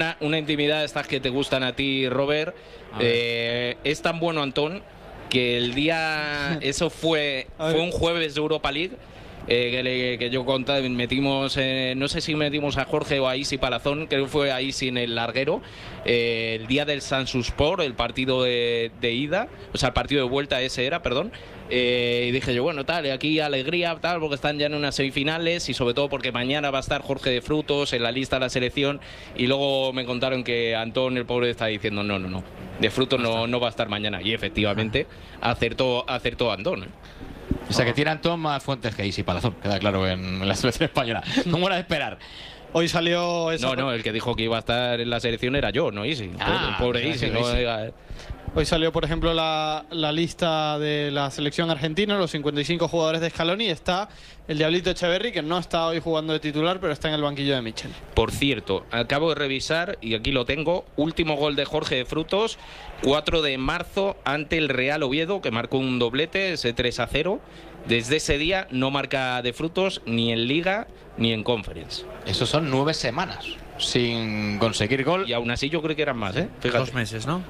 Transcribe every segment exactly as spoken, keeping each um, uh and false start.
Una, una intimidad de estas que te gustan a ti, Robert. Eh, es tan bueno, Antón, que el día... Eso fue, fue un jueves de Europa League. Eh, que, le, que yo conté, metimos, eh, no sé si metimos a Jorge o a Isi Palazón, creo que fue a Isi en el larguero, eh, el día del Sansuspor, el partido de, de ida, o sea, el partido de vuelta ese era, perdón, eh, y dije yo, bueno, tal, aquí alegría, tal, porque están ya en unas semifinales y sobre todo porque mañana va a estar Jorge de Frutos en la lista de la selección y luego me contaron que Antón, el pobre, está diciendo, no, no, no, de Frutos no, no va a estar mañana, y efectivamente acertó, acertó Antón, ¿eh? O sea, que tiene Antón más fuentes que Isi Palazón, queda claro en la selección española. ¿Cómo era de esperar? Hoy salió esa... No, no, el que dijo que iba a estar en la selección era yo, no Isi. Ah, pobre pobre o sea, Isi. que No, Isi. diga- Hoy salió, por ejemplo, la, la lista de la selección argentina, los cincuenta y cinco jugadores de Scaloni. Está el Diablito Echeverri, que no está hoy jugando de titular, pero está en el banquillo de Michel. Por cierto, acabo de revisar, y aquí lo tengo, último gol de Jorge de Frutos, cuatro de marzo ante el Real Oviedo, que marcó un doblete, ese tres a cero. Desde ese día no marca de Frutos ni en Liga ni en Conference. Eso son nueve semanas sin conseguir gol. Y aún así yo creo que eran más, ¿eh? Fíjate. Dos meses, ¿no?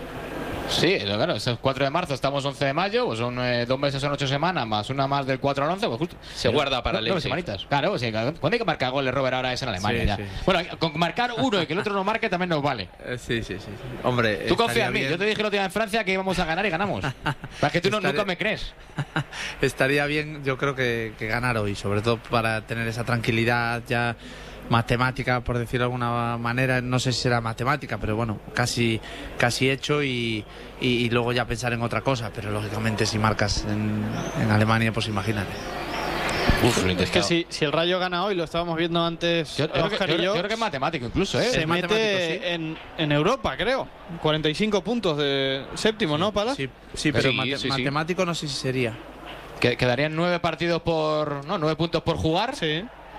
Sí, claro, es el cuatro de marzo, estamos once de mayo, pues son eh, dos meses, son ocho semanas, más una más del cuatro al once, pues justo. Se guarda para nueve Leipzig. semanitas. Claro, sí, claro. ¿Cuándo hay que marcar goles, Robert? Ahora es en Alemania Sí, ya. sí. Bueno, con marcar uno y que el otro no marque también nos vale. Eh, sí, sí, sí, sí. Hombre, Tú confía en mí, estaría yo te dije el otro día en Francia que íbamos a ganar y ganamos. Para que tú no, Estaría- nunca me crees. Estaría bien, yo creo que, que ganar hoy, sobre todo para tener esa tranquilidad ya matemática, por decirlo de alguna manera. No sé si será matemática, pero bueno, casi, casi hecho y, y, y luego ya pensar en otra cosa. Pero lógicamente si marcas en, en Alemania, pues imagínate. Uf, lo he Es que intentado. si, si el Rayo gana hoy, lo estábamos viendo antes, Yo, yo creo que, Óscar yo y creo- yo, yo creo que es matemático incluso, ¿eh? se es mete matemático, sí. en, en Europa, creo. cuarenta y cinco puntos de séptimo, ¿no, Palas? Sí, sí, pero Sí, mate- sí, sí. matemático no sé si sería. Que, quedarían nueve partidos por. No, nueve puntos por jugar. Sí.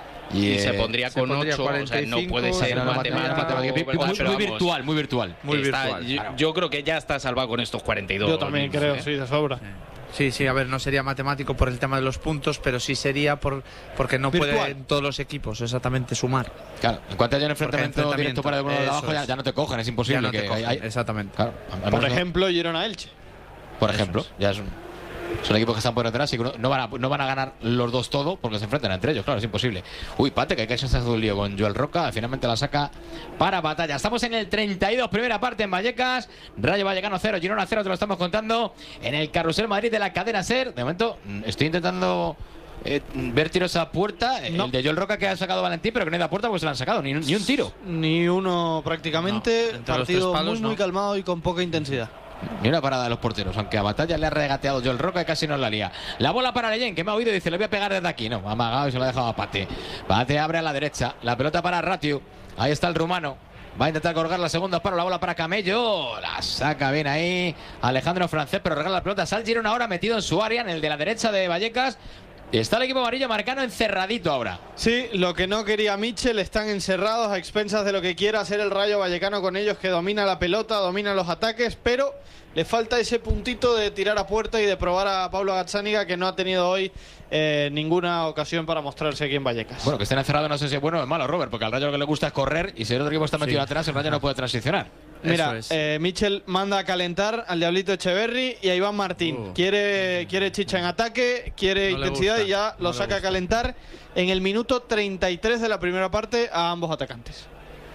Y eh, se pondría se con pondría ocho, o sea, no puede cuarenta y cinco, ser no, no, matemático. matemático, muy, ¿verdad? muy Pero vamos, virtual, muy virtual. Muy está- virtual, yo, claro. yo creo que ya está salvado con estos cuarenta y dos. Yo también mismos, creo, ¿eh? sí, de sobra. Sí, sí, a ver, no sería matemático por el tema de los puntos, pero sí sería por porque no Virtual. pueden todos los equipos exactamente sumar. Claro, en cuanto haya un enfrentamiento, enfrentamiento, directo para el uno de eso abajo, ya, es. ya no te cogen, es imposible. Ya no te que cogen, hay- exactamente. Claro, al Por menos no- ejemplo, Girona Elche. por Eso ejemplo, es. ya es un- son equipos que están por detrás y que no, no van a, no van a ganar los dos todo porque se enfrentan entre ellos, claro, es imposible. Uy, Pate, que hay que hacer un lío con Joel Roca, finalmente la saca para Batalla. Estamos en el treinta y dos, primera parte en Vallecas, Rayo Vallecano cero, Girona cero, te lo estamos contando en el Carrusel Madrid de la cadena SER. De momento mm, estoy intentando eh, ver tiros a puerta, No. el de Joel Roca que ha sacado Valentín, pero que no hay de a puerta porque se lo han sacado, ni, un- ni un tiro. Ni uno prácticamente. No, entre los partido tres palos, muy, muy no. calmado y con poca intensidad. Ni una parada de los porteros, aunque a Batalla le ha regateado Joel Roca y casi no la lía. La bola para Leyen, que me ha oído y dice, le voy a pegar desde aquí. No, ha amagado y se lo ha dejado a Pate. Pate abre a la derecha, la pelota para Ratiu. Ahí está el rumano. Va a intentar colgar la segunda para la bola para Camello. La saca bien ahí Alejandro Francés, pero regala la pelota. Sal Girona ahora metido en su área, en el de la derecha de Vallecas. Y está el equipo amarillo marcano encerradito ahora. Sí, lo que no quería Michel, están encerrados a expensas de lo que quiera hacer el Rayo Vallecano con ellos, que domina la pelota, domina los ataques, pero le falta ese puntito de tirar a puerta y de probar a Pablo Gazzaniga, que no ha tenido hoy eh, ninguna ocasión para mostrarse aquí en Vallecas. Bueno, que estén encerrados no sé si es bueno o es malo, Robert, porque al Rayo lo que le gusta es correr y si el otro equipo está metido Sí. atrás, el Rayo no puede transicionar. Mira, Eso es. eh, Michel manda a calentar al Diablito Echeverri y a Iván Martín. Uh. Quiere, quiere chicha en ataque, quiere No le intensidad gusta, y ya no lo le saca a gusta. calentar en el minuto treinta y tres de la primera parte a ambos atacantes.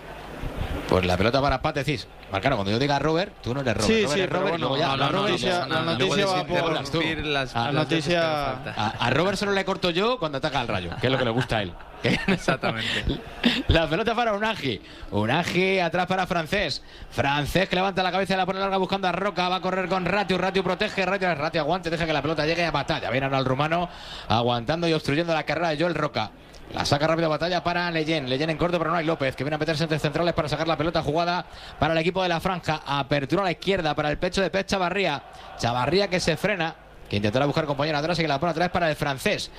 Pues la pelota para Pat, decís. Marcano, cuando yo diga Robert, tú no eres Robert. Sí, Robert sí, es pero Robert, bueno, y luego ya, no, la la Robert- noticia- no, la no, noticia luego va decir- por- hablas tú. interrumpir las- Ah, La las veces que noticia- haga falta. A, a Robert solo le corto yo cuando ataca al Rayo, que es lo que le gusta a él. Exactamente. La pelota para Unagi. Unagi atrás para Francés. Francés que levanta la cabeza y la pone larga buscando a Roca. Va a correr con Ratiu. Ratiu protege. Ratiu, Ratiu aguante. Deja que la pelota llegue a Batalla. Viene ahora el rumano aguantando y obstruyendo la carrera de Joel Roca. La saca rápido Batalla para Leyen. Leyen en corto, pero no hay López, que viene a meterse entre centrales para sacar la pelota jugada para el equipo de la franja. Apertura a la izquierda para el pecho de Pep Chavarría. Chavarría que se frena, que intentará buscar compañero atrás y que la pone atrás para el francés.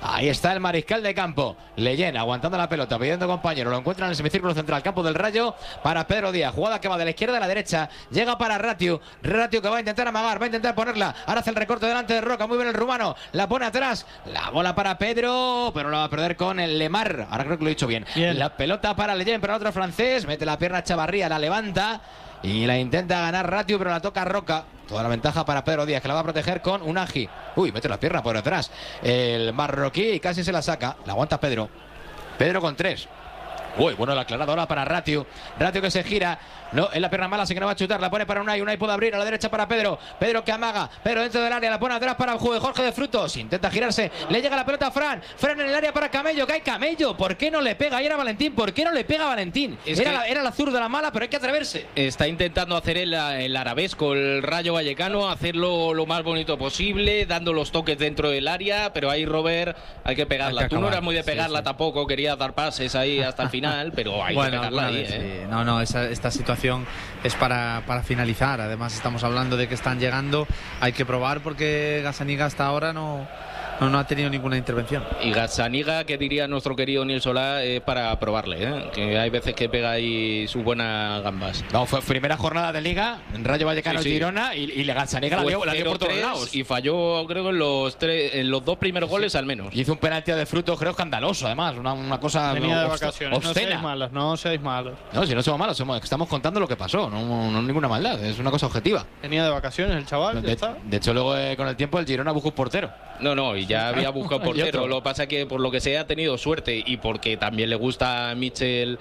Ahí está el mariscal de campo. Leyen aguantando la pelota, pidiendo compañero. Lo encuentra en el semicírculo central, campo del Rayo, para Pedro Díaz. Jugada que va de la izquierda a la derecha. Llega para Ratiu. Ratiu que va a intentar amagar, va a intentar ponerla. Ahora hace el recorte delante de Roca. Muy bien el rumano. La pone atrás. La bola para Pedro, pero la va a perder con el Lemar. Ahora creo que lo he dicho bien. bien. La pelota para Leyen, pero otro francés. Mete la pierna a Chavarría, la levanta. Y la intenta ganar Ratiu, pero la toca Roca. Toda la ventaja para Pedro Díaz, que la va a proteger con Unagi. Uy, mete la pierna por detrás. El marroquí casi se la saca. La aguanta Pedro. Pedro con tres. Uy, bueno, la aclarada ahora para Ratiu. Ratiu que se gira. No, es la pierna mala, así que no va a chutar. La pone para Unai. Unai puede abrir a la derecha para Pedro. Pedro que amaga. Pedro dentro del área. La pone atrás para Jorge de Frutos. Intenta girarse. Le llega la pelota a Fran. Fran en el área para Camello. Cae Camello. ¿Por qué no le pega? Ahí era Valentín. ¿Por qué no le pega a Valentín? Es era, la, era la zurda la mala, pero hay que atreverse. Está intentando hacer el, el arabesco, el Rayo Vallecano. Hacerlo lo más bonito posible. Dando los toques dentro del área. Pero ahí, Robert, hay que pegarla. Hay que Tú no eras muy de pegarla sí, sí. tampoco. Querías dar pases ahí hasta el final. Pero hay bueno, que pegarla ahí. Vez, ¿eh? sí. No, no. Esa, esta situación es Para, para finalizar. Además estamos hablando de que están llegando, hay que probar porque Gazzaniga hasta ahora no, no, no ha tenido ninguna intervención. Y Gazzaniga, que diría nuestro querido Nil Solá, es eh, para probarle, ¿eh? Que hay veces que pega ahí sus buenas gambas. No, fue primera jornada de Liga, en Rayo Vallecano sí, sí. Girona, y, y Gazzaniga la dio, la dio por todos lados. Y falló, creo, en los, tres, en los dos primeros sí. goles al menos. Hizo un penalti de Frutos, creo, escandaloso, además, una, una cosa Venía de obs vacaciones. obscena. No seáis malos, no seáis malos. No, si no somos malos, somos, estamos contando lo que pasó, no, no, no ninguna maldad, es una cosa objetiva. Venía de vacaciones el chaval, de, está. de hecho, luego eh, con el tiempo el Girona buscó un portero. No, no, y ya había buscado portero. Lo que pasa es que por lo que sea ha tenido suerte y porque también le gusta a Michel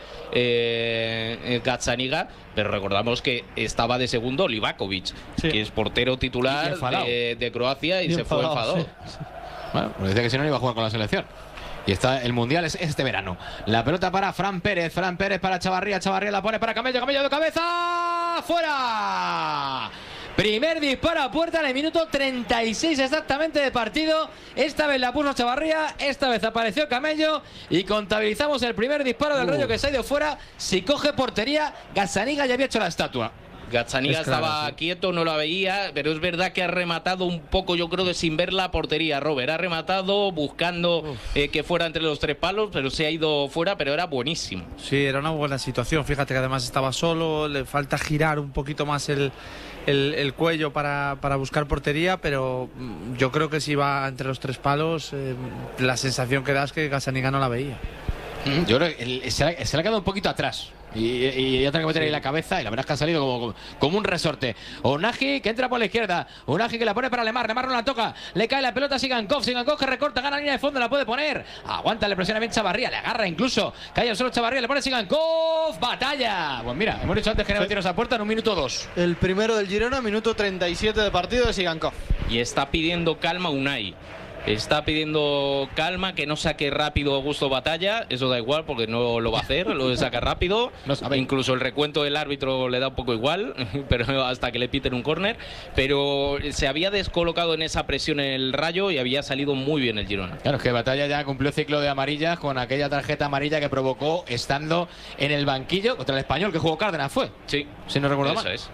eh, Gazzaniga, pero recordamos que estaba de segundo Livakovic, sí. que es portero titular de, de Croacia y Bien se fue enfadado. Sí. Bueno, pues decía que si no iba a jugar con la selección. Y está el mundial es este verano. La pelota para Fran Pérez. Fran Pérez para Chavarría. Chavarría la pone para Camello. Camello de cabeza. ¡Fuera! Primer disparo a puerta en el minuto treinta y seis exactamente de partido. Esta vez la puso Chavarría. Esta vez apareció Camello. Y contabilizamos el primer disparo del uh. Rayo que se ha ido fuera. Si coge portería, Gazzaniga ya había hecho la estatua. Gazzaniga claro, estaba sí. quieto, no la veía, pero es verdad que ha rematado un poco, yo creo que sin ver la portería, Robert. Ha rematado buscando eh, que fuera entre los tres palos, pero se ha ido fuera, pero era buenísimo. Sí, era una buena situación. Fíjate que además estaba solo, le falta girar un poquito más el, el, el cuello para, para buscar portería, pero yo creo que si va entre los tres palos, eh, la sensación que da es que Gazzaniga no la veía. Yo creo que se le ha quedado un poquito atrás. Y, y ya tiene que meter sí. ahí la cabeza. Y la verdad es que ha salido como, como un resorte. Unagi que entra por la izquierda. Unagi que la pone para Lemar. Lemar no la toca. Le cae la pelota a Sigankov. Sigankov que recorta, gana la línea de fondo. La puede poner. Aguanta, le presiona bien Chavarría. Le agarra incluso. Cae al suelo Chavarría. Le pone Sigankov. Batalla. Pues mira, hemos dicho antes que no sí. tiros a puerta en un minuto dos. El primero del Girona, minuto treinta y siete de partido de Sigankov. Y está pidiendo calma Unai. Está pidiendo calma, que no saque rápido Augusto Batalla. Eso da igual porque no lo va a hacer, lo saca rápido. No Incluso el recuento del árbitro le da un poco igual, pero hasta que le piten un córner. Pero se había descolocado en esa presión el Rayo y había salido muy bien el Girona. Claro, es que Batalla ya cumplió ciclo de amarillas con aquella tarjeta amarilla que provocó estando en el banquillo contra el Español que jugó Cárdenas, ¿fue? Sí. Si no recuerdo Eso mal. es.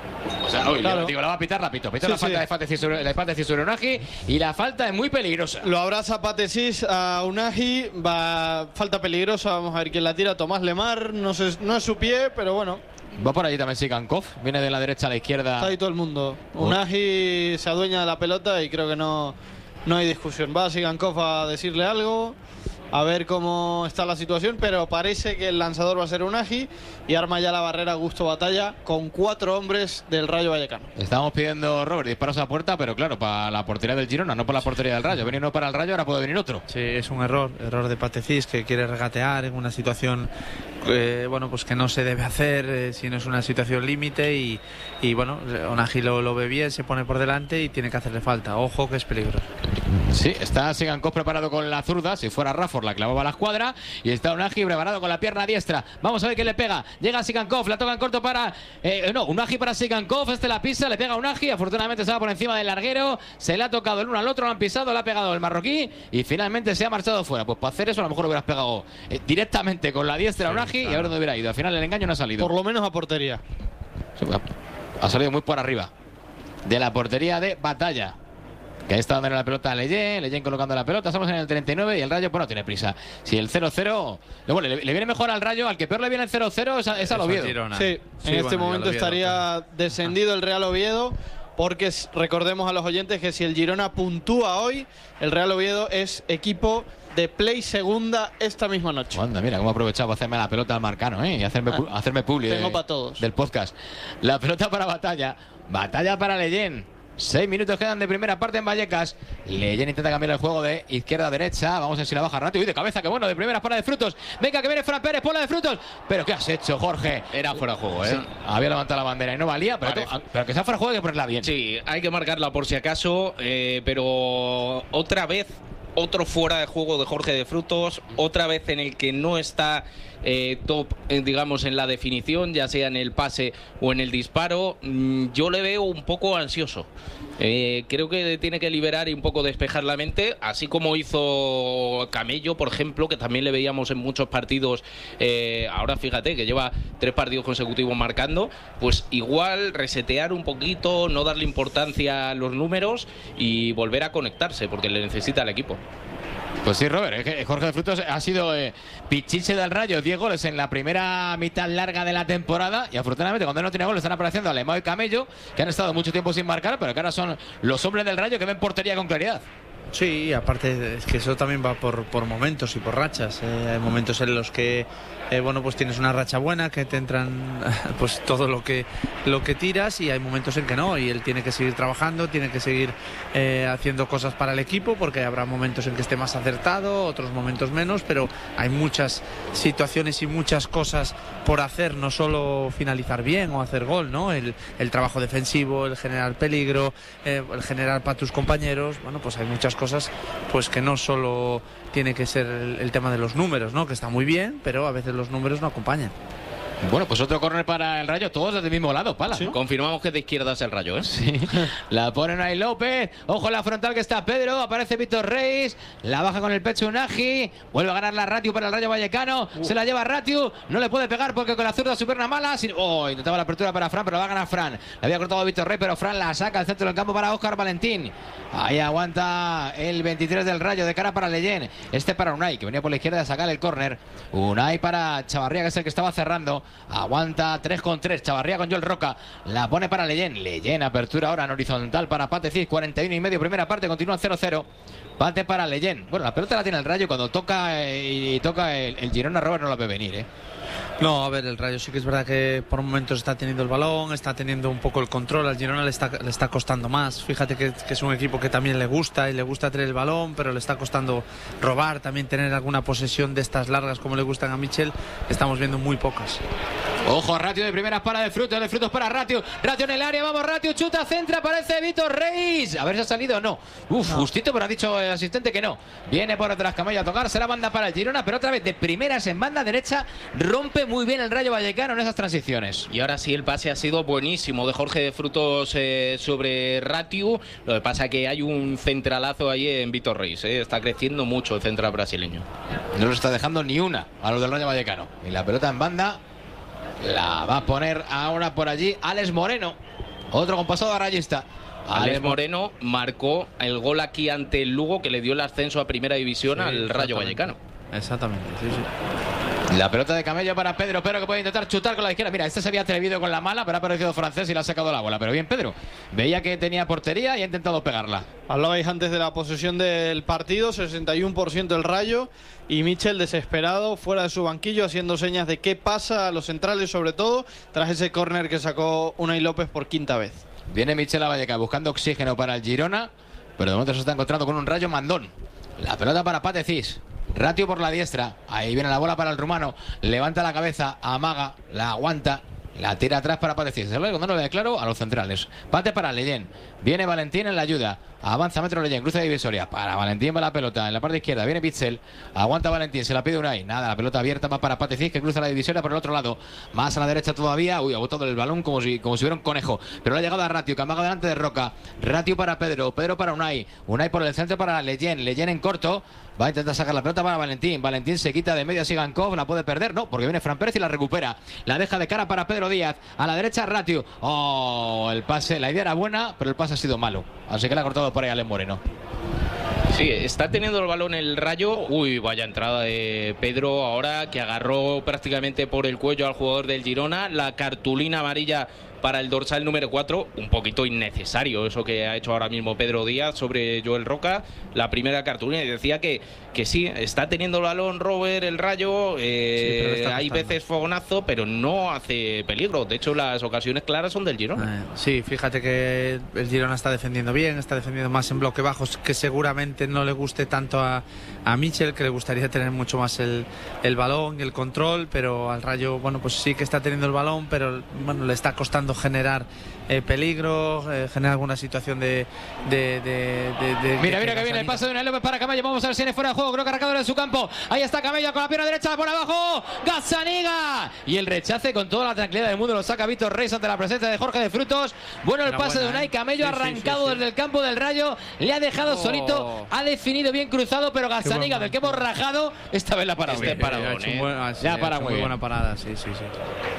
O sea, no, claro. digo, la va a pitar, la pito. Pito sí, la, falta sí. de Fateci sobre, la falta de sobre Unagi y la falta es muy peligrosa. Lo abraza Patesis a Unagi, va falta peligrosa, vamos a ver quién la tira. Tomás Lemar, no, sé, no es su pie, pero bueno. Va por allí también Sigankov, viene de la derecha a la izquierda. Está ahí todo el mundo. Unagi se adueña de la pelota y creo que no, no hay discusión. Va Sigankov a decirle algo. A ver cómo está la situación, pero parece que el lanzador va a ser Unagi y arma ya la barrera Augusto Batalla con cuatro hombres del Rayo Vallecano. Estamos pidiendo, Robert, disparos a puerta, pero claro, para la portería del Girona, no por la portería del Rayo. Venir uno para el Rayo, ahora puede venir otro. Sí, es un error, error de Patecis, que quiere regatear en una situación eh, bueno, pues que no se debe hacer, eh, si no es una situación límite y, y bueno, Unagi lo, lo ve bien, se pone por delante y tiene que hacerle falta. Ojo que es peligroso. Sí, está Sigankov preparado con la zurda, si fuera Rafford la clavaba a la escuadra y está Unagi preparado con la pierna diestra. Vamos a ver quién le pega. Llega Sigankov, la toca en corto para eh, no, Unagi para Sigankov, este la pisa, le pega a Unagi, afortunadamente se va por encima del larguero, se le ha tocado el uno al otro, lo han pisado, le ha pegado el marroquí y finalmente se ha marchado fuera. Pues para hacer eso a lo mejor lo hubieras pegado eh, directamente con la diestra a Unagi y a ver dónde hubiera ido. Al final el engaño no ha salido. Por lo menos a portería. Sí, ha salido muy por arriba de la portería de Batalla. que ahí está dando la pelota a Leyen, Leyen colocando la pelota, estamos en el treinta y nueve y el Rayo pues no tiene prisa. Si el cero cero, bueno, le, le viene mejor al Rayo, al que peor le viene el cero cero es, es al Oviedo. Sí, sí, en este bueno, momento estaría descendido el Real Oviedo, porque recordemos a los oyentes que si el Girona puntúa hoy, el Real Oviedo es equipo de Play Segunda esta misma noche. Anda, mira cómo he aprovechado para hacerme la pelota al Marcano, ¿eh? Y hacerme, ah, hacerme publi tengo de, para todos. Del podcast. La pelota para Batalla, Batalla para Leyen. Seis minutos quedan de primera parte en Vallecas. Leyen intenta cambiar el juego de izquierda a derecha. Vamos a ver si la baja Ratio. Uy, de cabeza, que bueno, de primera para de Frutos. Venga, que viene Fran Pérez, ponla de Frutos. Pero ¿qué has hecho, Jorge? Era fuera de juego, ¿eh? Sí, había levantado la bandera y no valía, pero, Vale. to, pero que sea fuera de juego hay que ponerla bien. Sí, hay que marcarla por si acaso, eh, pero otra vez, otro fuera de juego de Jorge de Frutos, otra vez en el que no está eh, top, eh, digamos, en la definición, ya sea en el pase o en el disparo. Mm, yo le veo un poco ansioso. Eh, creo que tiene que liberar y un poco despejar la mente, así como hizo Camello, por ejemplo, que también le veíamos en muchos partidos. Eh, ahora fíjate que lleva tres partidos consecutivos marcando, pues igual resetear un poquito, no darle importancia a los números y volver a conectarse, porque le necesita el equipo. Pues sí, Robert, es que Jorge de Frutos ha sido eh, pichiche del Rayo, diez goles en la primera mitad larga de la temporada, y afortunadamente cuando no tiene goles están apareciendo Alemão y Camello, que han estado mucho tiempo sin marcar, pero que ahora son los hombres del Rayo que ven portería con claridad. Sí, aparte es que eso también va por, por momentos y por rachas. Eh, hay momentos en los que eh, bueno, pues tienes una racha buena, que te entran pues todo lo que lo que tiras, y hay momentos en que no, y él tiene que seguir trabajando, tiene que seguir eh, haciendo cosas para el equipo, porque habrá momentos en que esté más acertado, otros momentos menos, pero hay muchas situaciones y muchas cosas por hacer, no solo finalizar bien o hacer gol, ¿no? El, el trabajo defensivo, el generar peligro, eh, el generar para tus compañeros. Bueno, pues hay muchas cosas pues que no solo tiene que ser el, el tema de los números, ¿no? Que está muy bien, pero a veces los números no acompañan. Bueno, pues otro córner para el Rayo, todos desde el mismo lado, Pala, ¿Sí? ¿no? Confirmamos que de izquierda es el Rayo, ¿eh? Sí. La ponen ahí López. Ojo la frontal que está Pedro. Aparece Víctor Reis. La baja con el pecho Unagi. Vuelve a ganar la Ratio para el Rayo Vallecano. Uh. Se la lleva Ratio. No le puede pegar porque con la zurda su pierna mala. Sin... Oh, intentaba la apertura para Fran, pero va a ganar Fran. Le había cortado Víctor Reis, pero Fran la saca al centro del campo para Óscar Valentín. Ahí aguanta el veintitrés del Rayo de cara para Leyen. Este para Unai, que venía por la izquierda a sacar el córner. Unai para Chavarría, que es el que estaba cerrando. Aguanta tres con tres, Chavarría con Joel Roca, la pone para Leyen, Leyen, apertura ahora en horizontal para Pate Cis, cuarenta y uno y medio, primera parte, continúa cero cero, Pate para Leyen. Bueno, la pelota la tiene el Rayo, cuando toca eh, y toca el, el Girona, Robert no la ve venir, ¿eh? No, a ver, el Rayo sí que es verdad que por momentos está teniendo el balón, está teniendo un poco el control, al Girona le está, le está costando más. Fíjate que, que es un equipo que también le gusta y le gusta tener el balón, pero le está costando robar, también tener alguna posesión de estas largas como le gustan a Michel, estamos viendo muy pocas. Ojo, Ratio de primeras para de Frutos, de Frutos para Ratio, Ratio en el área, vamos Ratio, chuta, centra, aparece Víctor Reis, a ver si ha salido o no. Uf, no. Justito, pero ha dicho el asistente que no. Viene por detrás Camello a tocarse la banda para el Girona, pero otra vez de primeras en banda derecha, rompe muy bien el Rayo Vallecano en esas transiciones. Y ahora sí, el pase ha sido buenísimo de Jorge de Frutos eh, sobre Ratio. Lo que pasa es que hay un centralazo ahí en Víctor Reis, eh. Está creciendo mucho el central brasileño. No lo está dejando ni una a los del Rayo Vallecano. Y la pelota en banda la va a poner ahora por allí Alex Moreno, otro compasado a rayista. Alex Moreno marcó el gol aquí ante el Lugo, que le dio el ascenso a Primera División, sí, al Rayo Vallecano. Exactamente, sí, sí. La pelota de Camello para Pedro, Pedro que puede intentar chutar con la izquierda. Mira, este se había atrevido con la mala, pero ha aparecido francés y le ha sacado la bola. Pero bien, Pedro, veía que tenía portería y ha intentado pegarla. Hablabais antes de la posesión del partido, sesenta y uno por ciento el Rayo, y Michel desesperado fuera de su banquillo haciendo señas de qué pasa a los centrales, sobre todo tras ese córner que sacó Unai López por quinta vez. Viene Michel a Vallecas buscando oxígeno para el Girona, pero de momento se está encontrando con un Rayo mandón. La pelota para Pate Cis. Ratio por la diestra, ahí viene la bola para el rumano, levanta la cabeza, amaga, la aguanta, la tira atrás para Pate Cis. Cuando no le ve claro a los centrales. Pate para Leyen, viene Valentín en la ayuda, avanza metro Leyen, cruza divisoria, para Valentín va la pelota en la parte izquierda, viene Pitzel, aguanta Valentín, se la pide Unai, nada, la pelota abierta va para Pate Cis, que cruza la divisoria por el otro lado, más a la derecha todavía, uy, ha botado el balón como si, como si hubiera un conejo, pero le ha llegado a Ratio, que amaga delante de Roca, Ratio para Pedro, Pedro para Unai, Unai por el centro para Leyen, Leyen en corto, Va a intentar sacar la pelota para Valentín. Valentín se quita de medio a Sigankov. La puede perder. No, porque viene Fran Pérez y la recupera. La deja de cara para Pedro Díaz. A la derecha Ratiu. Oh, el pase. La idea era buena, pero el pase ha sido malo. Así que le ha cortado por ahí Alex Moreno. Sí, está teniendo el balón el Rayo. Uy, vaya entrada de Pedro ahora, que agarró prácticamente por el cuello al jugador del Girona. La cartulina amarilla para el dorsal número cuatro, un poquito innecesario eso que ha hecho ahora mismo Pedro Díaz sobre Joel Roca, la primera cartulina, y decía que, que sí, está teniendo el balón Robert, el Rayo, eh, sí, hay veces fogonazo, pero no hace peligro, de hecho las ocasiones claras son del Girona. Eh, sí, fíjate que el Girona está defendiendo bien, está defendiendo más en bloque bajos, que seguramente no le guste tanto a, a Michel, que le gustaría tener mucho más el, el balón y el control, pero al Rayo, bueno, pues sí que está teniendo el balón, pero bueno, le está costando generar eh, peligro, eh, generar alguna situación de... de, de, de, de mira, de mira que viene el pase de Unai López para Camello, vamos a ver si viene fuera de juego, creo que arrancador en su campo, ahí está Camello con la pierna derecha por abajo, Gazzaniga, y el rechace con toda la tranquilidad del mundo lo saca Víctor Reis ante la presencia de Jorge de Frutos. Bueno, el pase buena, de Unai Camello, ¿eh? arrancado sí, sí, sí, sí. desde el campo del Rayo, le ha dejado oh. solito, ha definido bien cruzado, pero Gazzaniga, del que hemos rajado, esta vez la ha parado. Este bien. paradón, eh. buen, ah, sí, ya para muy, muy buena parada, sí, sí, sí.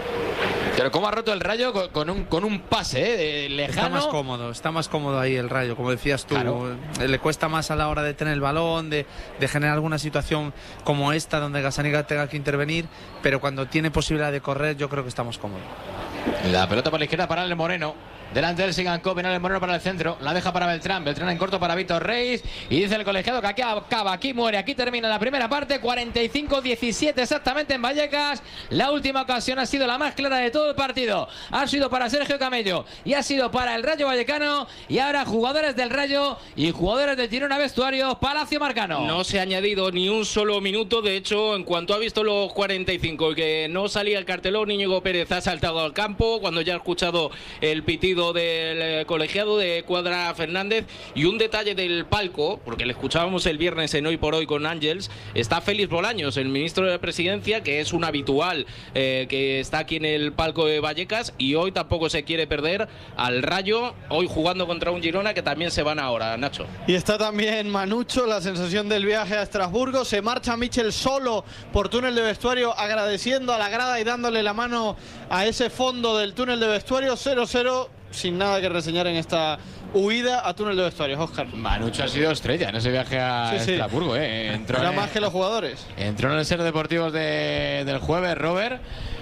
Pero cómo ha roto el Rayo con, con, un, con un pase eh, de lejano. Está más cómodo, está más cómodo ahí el Rayo, como decías tú. Claro. Le cuesta más a la hora de tener el balón, de, de generar alguna situación como esta, donde Gazzaniga tenga que intervenir, pero cuando tiene posibilidad de correr, yo creo que estamos cómodos. La pelota por la izquierda para el Moreno. Delante del Sigankov, viene el Moreno para el centro. La deja para Beltrán. Beltrán en corto para Víctor Reis. Y dice el colegiado que aquí acaba, aquí muere, aquí termina la primera parte. cuarenta y cinco diecisiete exactamente en Vallecas. La última ocasión ha sido la más clara de todo el partido. Ha sido para Sergio Camello y ha sido para el Rayo Vallecano. Y ahora jugadores del Rayo y jugadores del Girona vestuario. Palacio Marcano. No se ha añadido ni un solo minuto. De hecho, en cuanto ha visto los cuarenta y cinco y que no salía el cartelón, Íñigo Pérez ha saltado al campo. Cuando ya ha escuchado el pitido del colegiado de Cuadra Fernández. Y un detalle del palco, porque le escuchábamos el viernes en Hoy por Hoy con Ángels, está Félix Bolaños, el ministro de la Presidencia, que es un habitual eh, que está aquí en el palco de Vallecas, y hoy tampoco se quiere perder al Rayo, hoy jugando contra un Girona que también se van ahora, Nacho. Y está también Manucho, la sensación del viaje a Estrasburgo. Se marcha Michel solo por túnel de vestuario, agradeciendo a la grada y dándole la mano a ese fondo del túnel de vestuario. Cero cero, sin nada que reseñar en esta huida a túnel de vestuarios. Oscar. Manucho ha sido estrella en ese viaje a sí, sí. Estrasburgo, ¿eh? Entró Era en, más que los jugadores. Entró en el Ser Deportivos de, del jueves, Robert.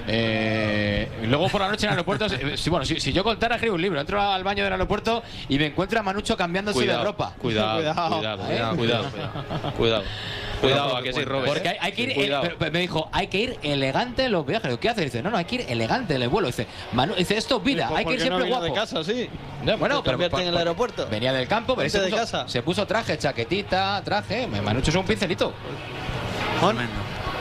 Eh, luego por la noche en el aeropuerto, si, bueno, si, si yo contara, escribo un libro. Entro al baño del aeropuerto y me encuentro a Manucho cambiándose cuidado, de ropa. Cuidado, cuidado, cuidado, ¿eh? cuidado, cuidado, cuidado, cuidado. Cuidado, a que sí, Robert. Porque hay, hay que ir, sí, el, pero, pero me dijo, hay que ir elegante en los viajes. ¿Qué hace? Dice, no, no, hay que ir elegante en el vuelo. Dice, Manu, dice esto es vida, hay que ir siempre no guapo. de casa, sí. No, bueno, pero por, en el aeropuerto. Venía del campo, pero se puso, de casa. se puso traje, chaquetita, traje. Manucho es un pincelito. Tremendo.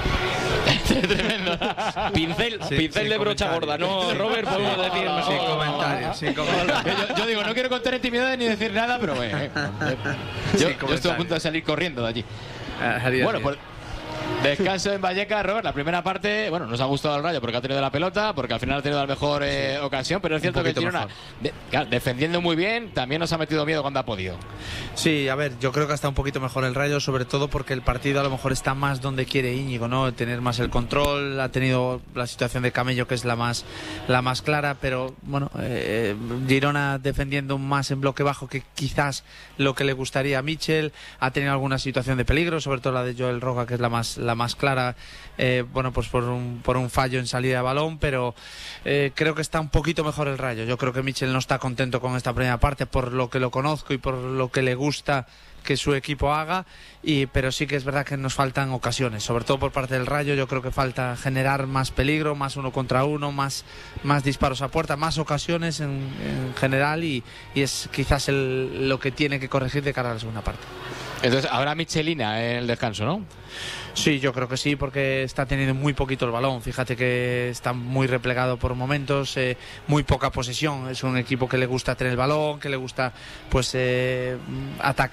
Tremendo. Pincel, sí, pincel de brocha gorda, ¿no, Robert? Podemos decir. No, sin comentarios, sin comentarios. Yo, yo digo, no quiero contar intimidades ni decir nada, pero bueno. Eh, eh, yo, yo estoy a punto de salir corriendo de allí. Bueno, pues descanso en Vallecas, Robert. La primera parte, bueno, nos ha gustado el Rayo porque ha tenido la pelota, porque al final ha tenido la mejor eh, sí. ocasión, pero es cierto que el Girona, de, claro, defendiendo muy bien, también nos ha metido miedo cuando ha podido. Sí, a ver, yo creo que está un poquito mejor el Rayo, sobre todo porque el partido a lo mejor está más donde quiere Íñigo, ¿no? Tener más el control, ha tenido la situación de Camello, que es la más, la más clara, pero bueno, eh, Girona defendiendo más en bloque bajo que quizás lo que le gustaría a Michel, ha tenido alguna situación de peligro, sobre todo la de Joel Roca, que es la más la más clara, eh, bueno, pues por un, por un fallo en salida de balón, pero eh, creo que está un poquito mejor el Rayo. Yo creo que Michel no está contento con esta primera parte por lo que lo conozco y por lo que le gusta que su equipo haga, y pero sí que es verdad que nos faltan ocasiones, sobre todo por parte del Rayo. Yo creo que falta generar más peligro, más uno contra uno, más, más disparos a puerta, más ocasiones en, en general, y, y es quizás el, lo que tiene que corregir de cara a la segunda parte. Entonces, habrá Michelina en el descanso, ¿no? Sí, yo creo que sí, porque está teniendo muy poquito el balón. Fíjate que está muy replegado por momentos, eh, muy poca posesión. Es un equipo que le gusta tener el balón, que le gusta pues eh, atacar a base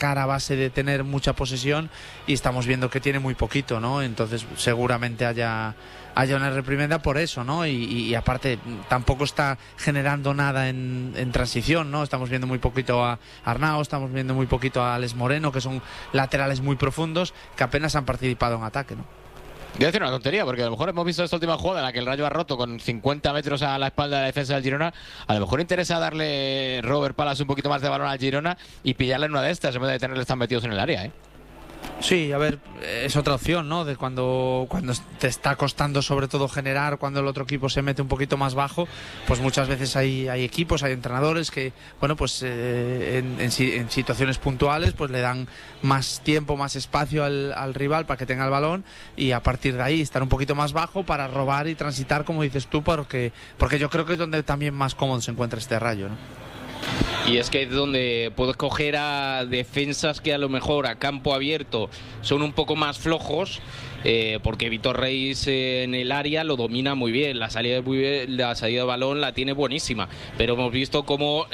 base de tener mucha posesión y estamos viendo que tiene muy poquito, ¿no? Entonces seguramente haya haya una reprimenda por eso, ¿no? Y, y, y aparte tampoco está generando nada en, en transición, ¿no? Estamos viendo muy poquito a Arnau, estamos viendo muy poquito a Alex Moreno, que son laterales muy profundos que apenas han participado en ataque, ¿no? Voy a decir una tontería, porque a lo mejor hemos visto esta última jugada en la que el Rayo ha roto con cincuenta metros a la espalda de la defensa del Girona. A lo mejor interesa darle Robert Palas un poquito más de balón al Girona y pillarle en una de estas en vez de tenerles tan metidos en el área, ¿eh? Sí, a ver, es otra opción, ¿no? De cuando, cuando te está costando sobre todo generar, cuando el otro equipo se mete un poquito más bajo, pues muchas veces hay, hay equipos, hay entrenadores que, bueno, pues eh, en, en, en situaciones puntuales pues le dan más tiempo, más espacio al, al rival para que tenga el balón y a partir de ahí estar un poquito más bajo para robar y transitar, como dices tú, porque, porque yo creo que es donde también más cómodo se encuentra este Rayo, ¿no? Y es que es donde puedes coger a defensas que a lo mejor a campo abierto son un poco más flojos, eh, porque Víctor Reis eh, en el área lo domina muy bien, la salida de, muy bien, la salida de balón la tiene buenísima, pero hemos visto cómo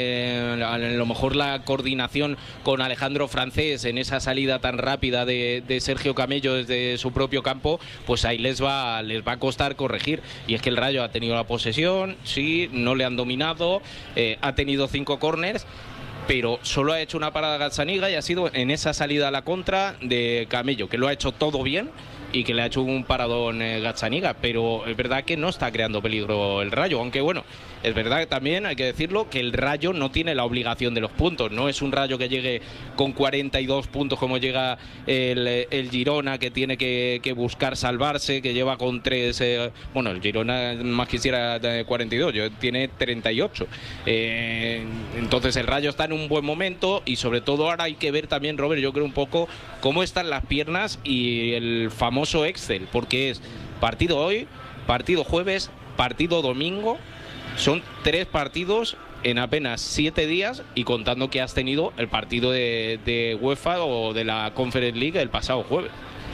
eh, a lo mejor la coordinación con Alejandro Francés en esa salida tan rápida de, de Sergio Camello desde su propio campo, pues ahí les va, les va a costar corregir. Y es que el Rayo ha tenido la posesión, sí, no le han dominado, eh, ha tenido cinco córners, pero solo ha hecho una parada Gazzaniga y ha sido en esa salida a la contra de Camello, que lo ha hecho todo bien y que le ha hecho un paradón eh, Gazzaniga, pero es verdad que no está creando peligro el Rayo, aunque bueno, es verdad que también hay que decirlo que el Rayo no tiene la obligación de los puntos, no es un Rayo que llegue con cuarenta y dos puntos como llega el, el Girona, que tiene que, que buscar salvarse, que lleva con tres, eh, bueno, el Girona más quisiera cuarenta y dos, tiene treinta y ocho, eh, entonces el Rayo está en un buen momento y sobre todo ahora hay que ver también, Robert, yo creo un poco cómo están las piernas y el famoso Excel, porque es partido hoy, partido jueves, partido domingo, son tres partidos en apenas siete días y contando que has tenido el partido de, de UEFA o de la Conference League el pasado jueves.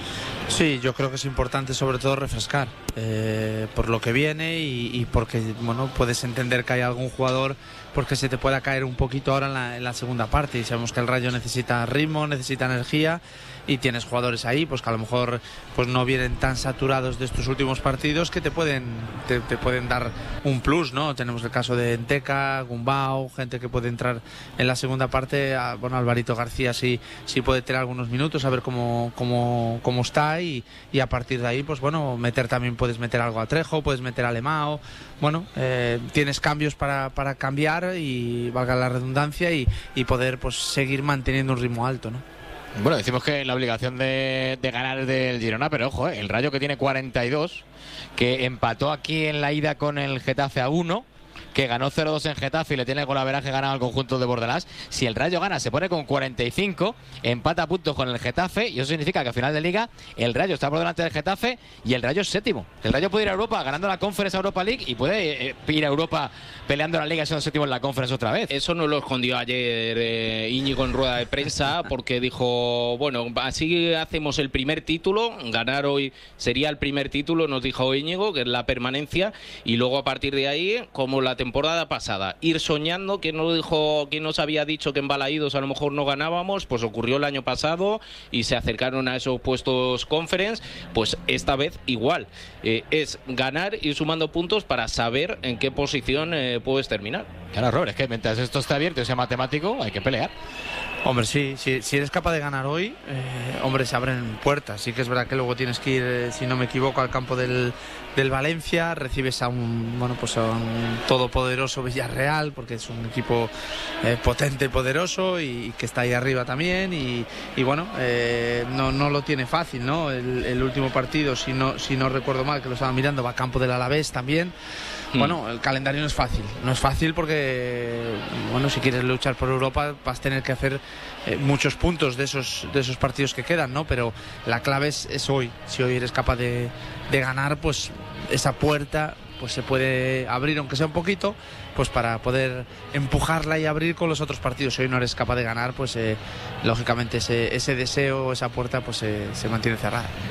Sí, yo creo que es importante sobre todo refrescar eh, por lo que viene y, y porque bueno, puedes entender que hay algún jugador porque se te pueda caer un poquito ahora en la, en la segunda parte y sabemos que el Rayo necesita ritmo, necesita energía y tienes jugadores ahí pues que a lo mejor pues no vienen tan saturados de estos últimos partidos que te pueden te, te pueden dar un plus, ¿no? Tenemos el caso de Enteca, Gumbau, gente que puede entrar en la segunda parte, a, bueno, Alvarito García sí, sí puede tener algunos minutos a ver cómo, cómo, cómo está y, y a partir de ahí pues bueno, meter también puedes meter algo a Trejo, puedes meter a Lemao, bueno, eh, tienes cambios para, para cambiar y valga la redundancia y, y poder pues seguir manteniendo un ritmo alto, ¿no? Bueno, decimos que la obligación de, de ganar es del Girona, pero ojo, eh, el Rayo que tiene cuarenta y dos, que empató aquí en la ida con el Getafe a uno, que ganó cero dos en Getafe y le tiene golaveraje ganado al conjunto de Bordalás. Si el Rayo gana, se pone con cuarenta y cinco, empata a puntos con el Getafe, y eso significa que a final de liga el Rayo está por delante del Getafe y el Rayo es séptimo. El Rayo puede ir a Europa ganando la Conference Europa League y puede eh, ir a Europa peleando la liga siendo séptimo en la Conference otra vez. Eso no lo escondió ayer eh, Íñigo en rueda de prensa, porque dijo, bueno, así hacemos el primer título, ganar hoy sería el primer título, nos dijo Íñigo, que es la permanencia, y luego a partir de ahí, como la temporada pasada, ir soñando, que no dijo, que nos había dicho que en Balaídos a lo mejor no ganábamos, pues ocurrió el año pasado y se acercaron a esos puestos Conference, pues esta vez igual, eh, es ganar, ir sumando puntos para saber en qué posición eh, puedes terminar. Claro, Robert, es que mientras esto esté abierto y sea matemático, hay que pelear. Hombre, sí, sí, si eres capaz de ganar hoy, eh, hombre, se abren puertas. Sí que es verdad que luego tienes que ir, eh, si no me equivoco, al campo del, del Valencia, recibes a un, bueno, pues a un todopoderoso Villarreal, porque es un equipo eh, potente y poderoso y, y que está ahí arriba también y, y bueno, eh, no, no lo tiene fácil, ¿no? El, el último partido, si no, si no recuerdo mal, que lo estaba mirando, va a campo del Alavés también. Bueno, el calendario no es fácil, no es fácil porque, bueno, si quieres luchar por Europa vas a tener que hacer eh, muchos puntos de esos de esos partidos que quedan, ¿no? Pero la clave es, es hoy, si hoy eres capaz de, de ganar, pues esa puerta pues se puede abrir, aunque sea un poquito, pues para poder empujarla y abrir con los otros partidos. Si hoy no eres capaz de ganar, pues eh, lógicamente ese, ese deseo, esa puerta, pues eh, se mantiene cerrada.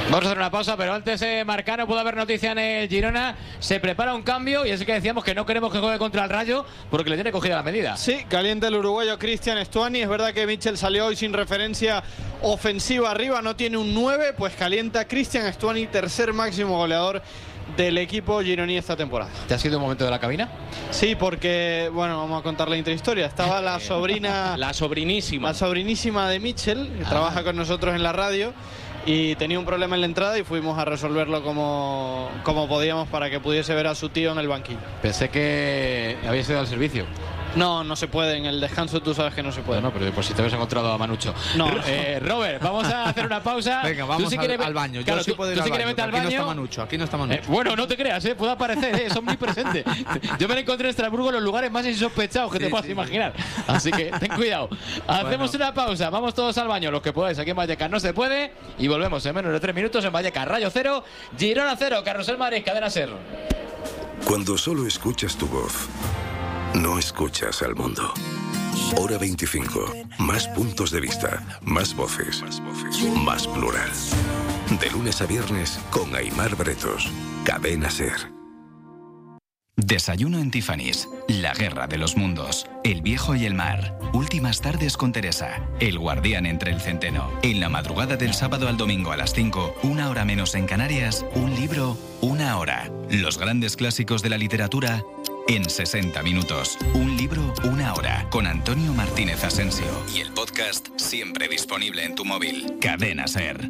Vamos a hacer una pausa, pero antes eh, Marcano, puede haber noticia en el Girona. Se prepara un cambio y es que decíamos que no queremos que juegue contra el Rayo porque le tiene cogida la medida. Sí, caliente el uruguayo Cristian Stuani. Es verdad que Michel salió hoy sin referencia ofensiva arriba, no tiene un nueve, pues calienta Cristian Stuani, tercer máximo goleador del equipo gironí esta temporada. ¿Te ha sido un momento de la cabina? Sí, porque, bueno, vamos a contar la intrahistoria. Estaba la sobrina... la sobrinísima. La sobrinísima de Michel, que ah. trabaja con nosotros en la radio, y tenía un problema en la entrada y fuimos a resolverlo como, como podíamos para que pudiese ver a su tío en el banquillo. Pensé que habías ido al servicio. No, no se puede. En el descanso tú sabes que no se puede. No, no, pero pues si te habías encontrado a Manucho. No. Eh, Robert, vamos a hacer una pausa. Venga, vamos tú si al, quieres... al baño. Claro, Yo sí tú, puedo ir tú al si baño. quieres al Aquí baño. no está Manucho, aquí no está Manucho. Eh, bueno, no te creas, ¿eh? Puede aparecer, ¿eh? Son muy presentes. Yo me lo encontré en Estrasburgo en los lugares más insospechados que sí, te puedas sí, imaginar. Así que ten cuidado. Hacemos bueno. una pausa, vamos todos al baño, los que podáis. Aquí en Vallecas no se puede. Y volvemos en menos de tres minutos en Vallecas. Rayo cero, Girona cero, Carrusel Madrid, Cadena Ser. Cuando solo escuchas tu voz, no escuchas al mundo. Hora veinticinco. Más puntos de vista, más voces, más plural. De lunes a viernes con Aimar Bretos. Cadena Ser. Desayuno en Tiffany's. La guerra de los mundos. El viejo y el mar. Últimas tardes con Teresa. El guardián entre el centeno. En la madrugada del sábado al domingo a las cinco, una hora menos en Canarias, un libro, una hora. Los grandes clásicos de la literatura en sesenta minutos. Un libro, una hora. Con Antonio Martínez Asensio. Y el podcast siempre disponible en tu móvil. Cadena Ser.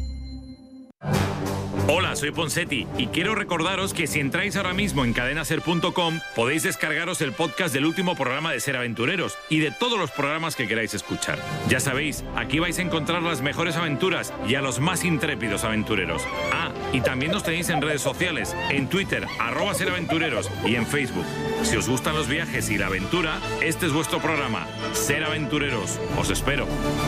Hola, soy Ponsetti y quiero recordaros que si entráis ahora mismo en cadena ser punto com podéis descargaros el podcast del último programa de Ser Aventureros y de todos los programas que queráis escuchar. Ya sabéis, aquí vais a encontrar las mejores aventuras y a los más intrépidos aventureros. Ah, y también nos tenéis en redes sociales, en Twitter, arroba Ser Aventureros y en Facebook. Si os gustan los viajes y la aventura, este es vuestro programa, Ser Aventureros. Os espero.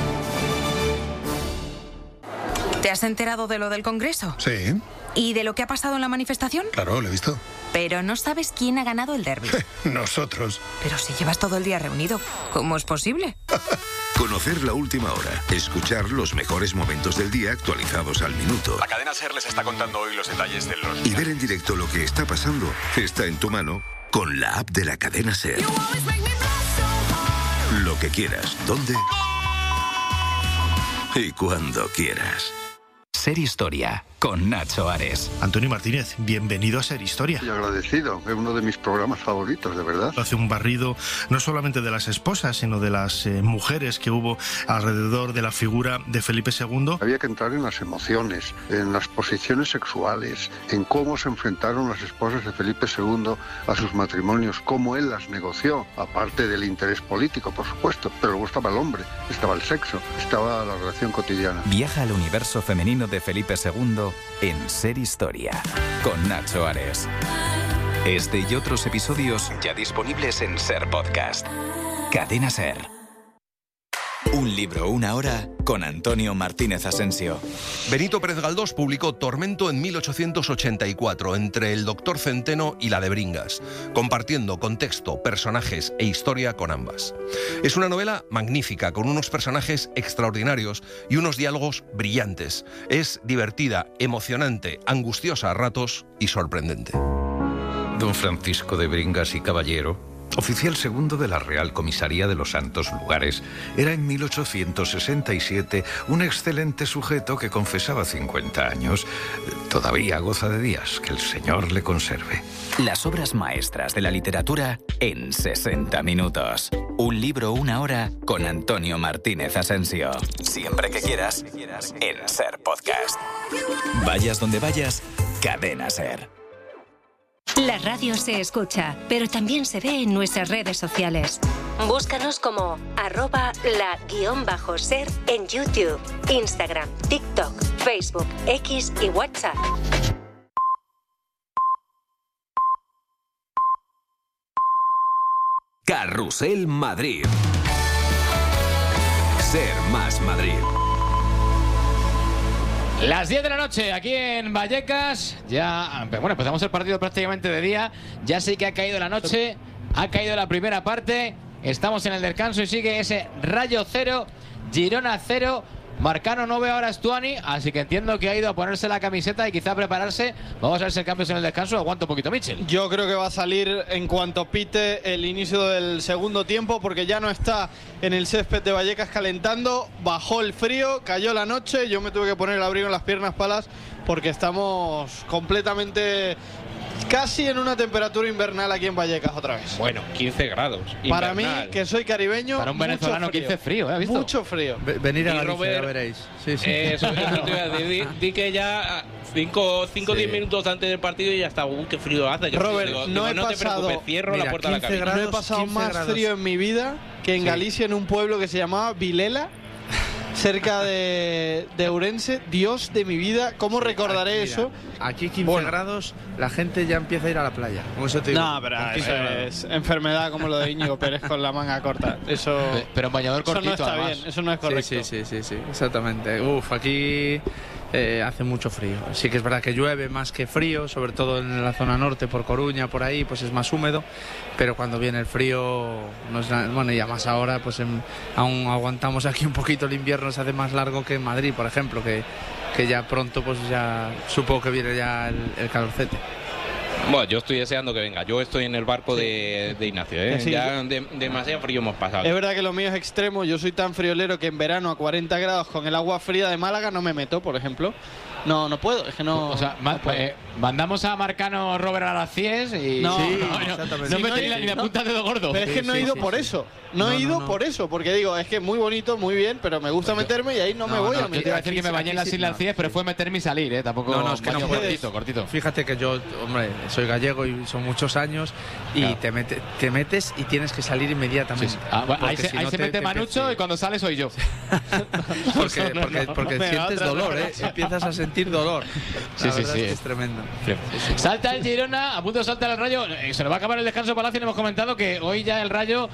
¿Te has enterado de lo del Congreso? Sí. ¿Y de lo que ha pasado en la manifestación? Claro, lo he visto. Pero no sabes quién ha ganado el derbi. Nosotros. Pero si llevas todo el día reunido, ¿cómo es posible? Conocer la última hora. Escuchar los mejores momentos del día actualizados al minuto. La cadena SER les está contando hoy los detalles de los... Y ver en directo lo que está pasando está en tu mano con la app de la cadena SER. Lo que quieras, dónde y cuando quieras. Ser Historia, con Nacho Ares. Antonio Martínez, bienvenido a Ser Historia. Y agradecido, es uno de mis programas favoritos, de verdad. Hace un barrido no solamente de las esposas, sino de las eh, mujeres que hubo alrededor de la figura de Felipe segundo. Había que entrar en las emociones, en las posiciones sexuales, en cómo se enfrentaron las esposas de Felipe segundo a sus matrimonios, cómo él las negoció, aparte del interés político, por supuesto. Pero luego estaba el hombre, estaba el sexo, estaba la relación cotidiana. Viaja al universo femenino de Felipe segundo en Ser Historia, con Nacho Ares. Este y otros episodios ya disponibles en Ser Podcast. Cadena Ser. Un libro, una hora, con Antonio Martínez Asensio. Benito Pérez Galdós publicó Tormento en mil ochocientos ochenta y cuatro, entre el Doctor Centeno y la de Bringas, compartiendo contexto, personajes e historia con ambas. Es una novela magnífica, con unos personajes extraordinarios y unos diálogos brillantes. Es divertida, emocionante, angustiosa a ratos y sorprendente. Don Francisco de Bringas y Caballero, oficial segundo de la Real Comisaría de los Santos Lugares, era en mil ochocientos sesenta y siete un excelente sujeto que confesaba cincuenta años. Todavía goza de días, que el Señor le conserve. Las obras maestras de la literatura en sesenta minutos. Un libro, una hora, con Antonio Martínez Asensio. Siempre que quieras, en Ser Podcast. Vayas donde vayas, Cadena Ser. La radio se escucha, pero también se ve en nuestras redes sociales. Búscanos como arroba la guión bajo ser en YouTube, Instagram, TikTok, Facebook, X y WhatsApp. Carrusel Madrid. Ser más Madrid. Las diez de la noche, aquí en Vallecas. Ya, bueno, empezamos el partido prácticamente de día. Ya sí que ha caído la noche. Ha caído la primera parte. Estamos en el descanso y sigue ese Rayo cero, Girona cero. Marcano no ve ahora a Stuani, así que entiendo que ha ido a ponerse la camiseta y quizá a prepararse. Vamos a ver si el cambio es en el descanso. Aguanta un poquito Mitchell. Yo creo que va a salir en cuanto pite el inicio del segundo tiempo, porque ya no está en el césped de Vallecas calentando. Bajó el frío, cayó la noche. Yo me tuve que poner el abrigo en las piernas palas porque estamos completamente... casi en una temperatura invernal aquí en Vallecas otra vez. Bueno, quince grados. Para invernal. mí, que soy caribeño, para un venezolano quince frío, ¿eh? ¿Has visto? Mucho frío. Venir a Y Galicia, Robert, ya veréis. Sí, sí. Eh, eso, eso te iba a decir. Di, di que ya cinco o Sí. diez minutos antes del partido y ya está. Uh, qué frío hace. Qué Robert, frío. Digo, no digo, he no te pasado- preocupes, cierro Mira, la puerta de la quince cabina. No he pasado quince más grados. frío en mi vida que en Sí. Galicia, en un pueblo que se llamaba Vilela, cerca de, de Ourense. Dios de mi vida, ¿cómo recordaré Aquí, eso? mira, aquí quince Bueno. grados, la gente ya empieza a ir a la playa. Con eso te digo, No, pero con quince eso grados. es enfermedad como lo de Íñigo Pérez con la manga corta. Eso, Pe- Pero en bañador eso cortito, no está además. bien, eso no es correcto. Sí, sí, sí, sí, sí, exactamente. Uf, aquí eh, hace mucho frío. Sí que es verdad que llueve más que frío, sobre todo en la zona norte, por Coruña, por ahí, pues es más húmedo. Pero cuando viene el frío, no es nada- bueno, y además ahora, pues en- aún aguantamos aquí un poquito el invierno, se hace más largo que en Madrid, por ejemplo, que, que ya pronto, pues ya supongo que viene ya el, el calorcete. Bueno, yo estoy deseando que venga. Yo estoy en el barco de, de Ignacio. ¿eh? Que sí. Ya de- demasiado frío hemos pasado. Es verdad que lo mío es extremo. Yo soy tan friolero que en verano a cuarenta grados con el agua fría de Málaga no me meto, por ejemplo. No, no puedo, es que no. O sea, ma- no puedo. eh, mandamos a Marcano Robert a las CIES y No, Sí, no, no, exactamente. no Sí, me no tenía hay- ni la no. punta de dedo gordo. Pero es que Sí, no he sí, ido sí, por sí. eso. No, No, he no, ido no. por eso, porque digo, es que es muy bonito, muy bien, pero me gusta meterme y ahí no, me No, voy no, a yo Yo te meter. iba a decir que me bañé en las Aquí sí, Islas no, CIES, pero sí. fue meterme y salir, ¿eh? Tampoco. No, no, es que no baño puedes. cortito, cortito. Fíjate que yo, hombre, soy gallego y son muchos años y Claro. te, mete- te metes y tienes que salir inmediatamente. Sí, sí. Ah, bueno, ahí Porque se, si ahí no se te- mete te Manucho empieza- y cuando sale soy yo. Porque, No, no, porque, no. porque Venga, sientes otra dolor, ¿eh? referencia. Empiezas a sentir dolor. Sí, La sí, verdad sí, es que es- es tremendo. Salta el Girona, a punto de saltar el Rayo. Eh, Se le va a acabar el descanso Palacio y le hemos comentado que hoy ya el Rayo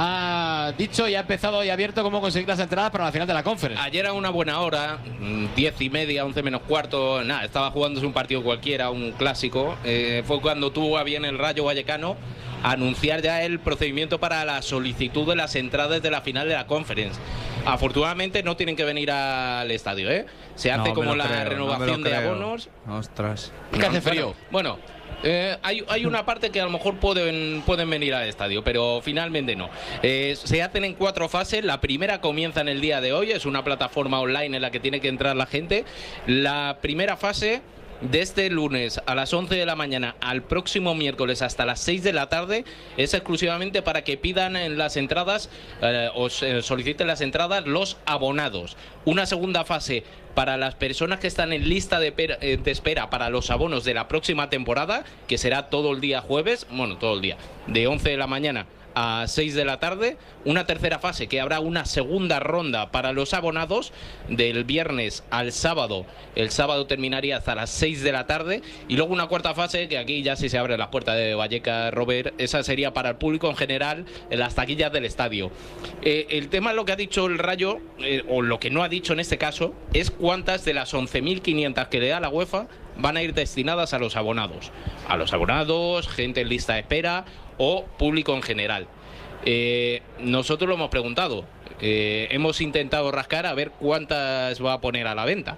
ha dicho y ha empezado y ha abierto cómo conseguir las entradas para la final de la Conference. Ayer a una buena hora, mm, diez y media, once menos cuarto, nada, estaba jugándose un partido cualquiera, un clásico. Eh, fue cuando tuvo a bien el Rayo Vallecano anunciar ya el procedimiento para la solicitud de las entradas de la final de la Conference. Afortunadamente no tienen que venir al estadio, ¿eh? Se hace No me como lo la creo, no me renovación lo de creo. abonos. Ostras. Que hace frío. Bueno, eh, hay, hay una parte que a lo mejor pueden, pueden venir al estadio, pero finalmente no. Eh, se hacen en cuatro fases. La primera comienza en el día de hoy. Es una plataforma online en la que tiene que entrar la gente. La primera fase, de este lunes a las once de la mañana al próximo miércoles hasta las seis de la tarde, es exclusivamente para que pidan en las entradas eh, o se- soliciten las entradas los abonados. Una segunda fase para las personas que están en lista de, pera- eh, de espera para los abonos de la próxima temporada, que será todo el día jueves, bueno, todo el día, de once de la mañana a seis de la tarde. Una tercera fase que habrá una segunda ronda para los abonados del viernes al sábado. El sábado terminaría hasta las seis de la tarde. Y luego una cuarta fase que aquí ya sí se abren las puertas de Vallecas, Robert. Esa sería para el público en general en las taquillas del estadio. Eh, el tema, lo que ha dicho el Rayo, eh, o lo que no ha dicho en este caso, es cuántas de las once mil quinientas que le da la UEFA van a ir destinadas a los abonados. A los abonados, gente en lista de espera o público en general. Eh, nosotros lo hemos preguntado, eh, hemos intentado rascar a ver cuántas va a poner a la venta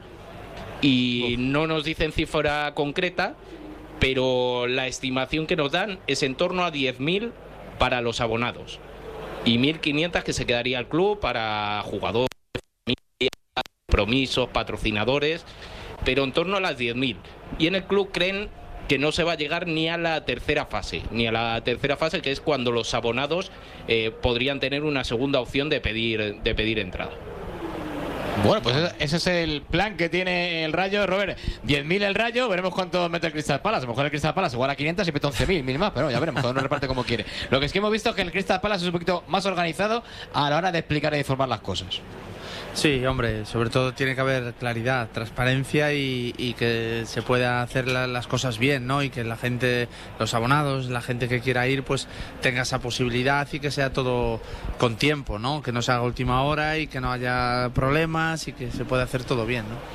y no nos dicen cifra concreta, pero la estimación que nos dan es en torno a diez mil para los abonados y mil quinientas que se quedaría el club para jugadores, compromisos, patrocinadores, pero en torno a las diez mil. Y en el club creen que no se va a llegar ni a la tercera fase, ni a la tercera fase, que es cuando los abonados eh, podrían tener una segunda opción de pedir, de pedir entrada. Bueno, pues ese- ese es el plan que tiene el Rayo, Robert. diez mil el Rayo, veremos cuánto mete el Crystal Palace. A lo mejor el Crystal Palace igual a quinientos y mete once mil, mil más, pero ya veremos, cada uno reparte como quiere. Lo que es que hemos visto es que el Crystal Palace es un poquito más organizado a la hora de explicar y informar las cosas. Sí, hombre, sobre todo tiene que haber claridad, transparencia y, y que se pueda hacer la- las cosas bien, ¿no? Y que la gente, los abonados, la gente que quiera ir, pues tenga esa posibilidad y que sea todo con tiempo, ¿no? Que no se haga a última hora y que no haya problemas y que se pueda hacer todo bien, ¿no?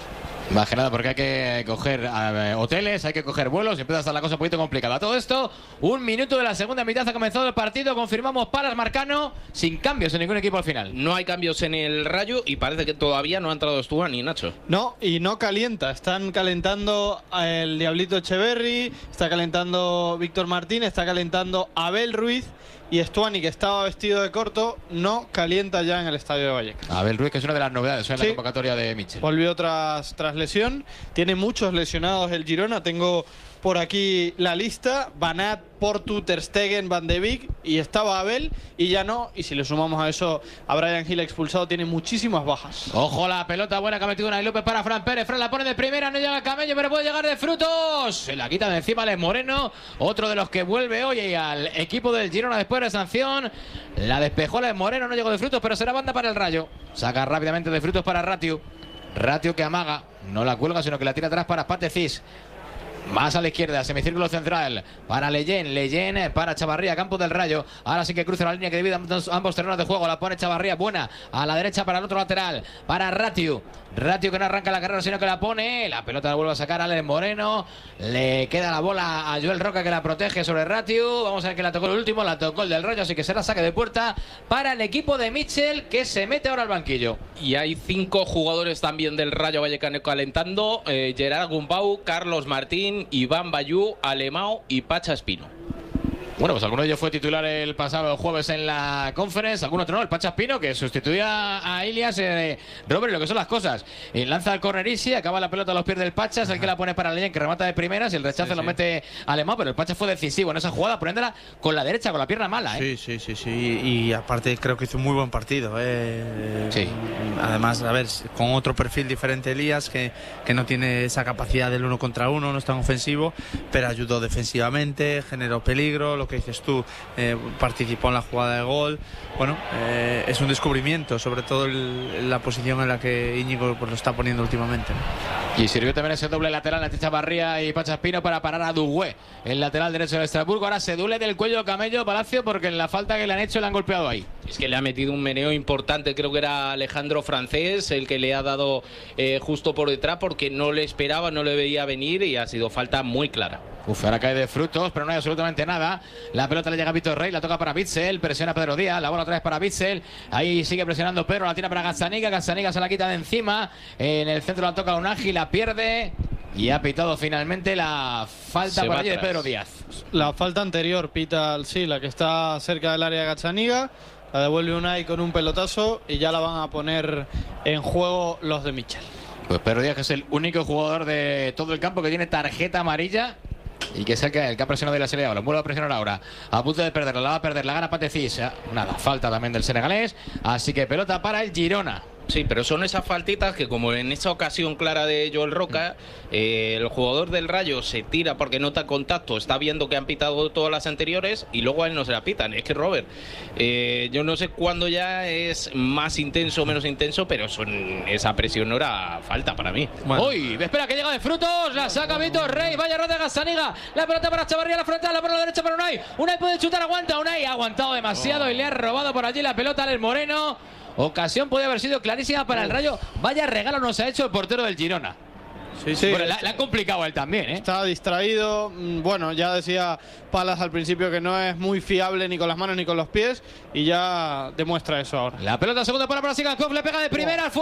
Más que nada porque hay que coger eh, hoteles, hay que coger vuelos y empieza a estar la cosa un poquito complicada. Todo esto, un minuto de la segunda mitad ha comenzado el partido. Confirmamos Palas Marcano, sin cambios en ningún equipo al final. No hay cambios en el Rayo y parece que todavía no ha entrado Stuart ni Nacho. No, y no calienta. Están calentando el Diablito Echeverri, está calentando Víctor Martín, está calentando Abel Ruiz. Y Stuani, que estaba vestido de corto, no calienta ya en el estadio de Vallecas. Abel Ruiz, que es una de las novedades en sí. la convocatoria de Michel. Volvió tras, tras lesión. Tiene muchos lesionados el Girona. Tengo por aquí la lista: Banat, Portu, Ter Stegen, Van de Beek, y estaba Abel y ya no. Y si le sumamos a eso a Brian Hill expulsado, tiene muchísimas bajas. Ojo la pelota buena que ha metido una López para Fran Pérez. Fran la pone de primera, no llega a Camello, pero puede llegar de frutos. Se la quita de encima Les Moreno, otro de los que vuelve hoy al equipo del Girona después de sanción. La despejó Les Moreno, no llegó de frutos, pero será banda para el Rayo. Saca rápidamente de frutos para Ratiu. Ratiu que amaga, no la cuelga, sino que la tira atrás para Patecís. Más a la izquierda, semicírculo central para Leyen, Leyen para Chavarría, campo del Rayo. Ahora sí que cruza la línea que divide ambos terrenos de juego. La pone Chavarría, buena a la derecha para el otro lateral, para Ratiu. Ratiu que no arranca la carrera, sino que la pone. La pelota la vuelve a sacar a Alex Moreno. Le queda la bola a Joel Roca, que la protege sobre Ratiu. Vamos a ver que la tocó el último, la tocó el del Rayo, así que será saque de puerta para el equipo de Michel, que se mete ahora al banquillo. Y hay cinco jugadores también del Rayo Vallecano calentando: eh, Gerard Gumbau, Carlos Martín, Iván Bayú, Alemão y Pacha Espino. Bueno, pues alguno de ellos fue titular el pasado jueves en la conference, alguno otro no, el Pacha Espino, que sustituía a Ilias. eh, Robert, lo que son las cosas, eh, lanza el corner Isi, acaba la pelota a los pies del Pacha, es el que la pone para Leyen, que remata de primeras, y el rechazo sí, lo sí. mete Alemão, pero el Pacha fue decisivo en esa jugada, poniéndola con la derecha, con la pierna mala. ¿eh? Sí, sí, sí, sí, y aparte creo que hizo un muy buen partido. Eh. Sí. Además, a ver, con otro perfil diferente Elías, que, que no tiene esa capacidad del uno contra uno, no es tan ofensivo, pero ayudó defensivamente, generó peligro, lo que dices tú, eh, participó en la jugada de gol. Bueno, eh, es un descubrimiento, sobre todo el, la posición en la que Íñigo pues, lo está poniendo últimamente. Y sirvió también ese doble lateral entre Chavarría y Pacha Espino para parar a Dugué, el lateral derecho del Estrasburgo. Ahora se duele del cuello Camello Palacio, porque en la falta que le han hecho le han golpeado ahí. Es que le ha metido un meneo importante, creo que era Alejandro Francés el que le ha dado eh, justo por detrás, porque no le esperaba, no le veía venir, y ha sido falta muy clara. Uf, ahora cae de frutos, pero no hay absolutamente nada. La pelota le llega a Víctor Rey, la toca para Bitzel, presiona a Pedro Díaz, la bola otra vez para Bitzel. Ahí sigue presionando Pedro, la tira para Gazzaniga, Gazzaniga se la quita de encima. En el centro la toca Unagi, la pierde. Y ha pitado finalmente la falta se por allí atrás de Pedro Díaz. La falta anterior pita, sí, la que está cerca del área de Gazzaniga. La devuelve Unai con un pelotazo y ya la van a poner en juego los de Michel. Pues Pedro Díaz, que es el único jugador de todo el campo que tiene tarjeta amarilla y que es el que, el que ha presionado de la serie ahora. Vuelve a presionar ahora, a punto de perderla, la va a perder, la gana Patecís. Nada, falta también del senegalés, así que pelota para el Girona. Sí, pero son esas faltitas que, como en esa ocasión clara de Joel Roca, eh, el jugador del Rayo se tira porque nota contacto, está viendo que han pitado todas las anteriores y luego a él no se la pitan. Es que, Robert, eh, yo no sé cuándo ya es más intenso o menos intenso, pero son, esa presión no era falta para mí. Bueno. Uy, espera que llega de frutos, la saca Víctor Rey, vaya red de Gazzaniga, la pelota para Chavarría, la frontal, la por la derecha para Unai. Unai puede chutar, aguanta, Unai ha aguantado demasiado oh. y le ha robado por allí la pelota al Moreno. Ocasión podía haber sido clarísima para el Rayo. Vaya regalo nos ha hecho el portero del Girona. Sí, sí. Bueno, la, la ha complicado él también, ¿eh? Está distraído. Bueno, ya decía Palas al principio que no es muy fiable ni con las manos ni con los pies, y ya demuestra eso ahora. La pelota segunda para Sigankov, le pega de primera oh.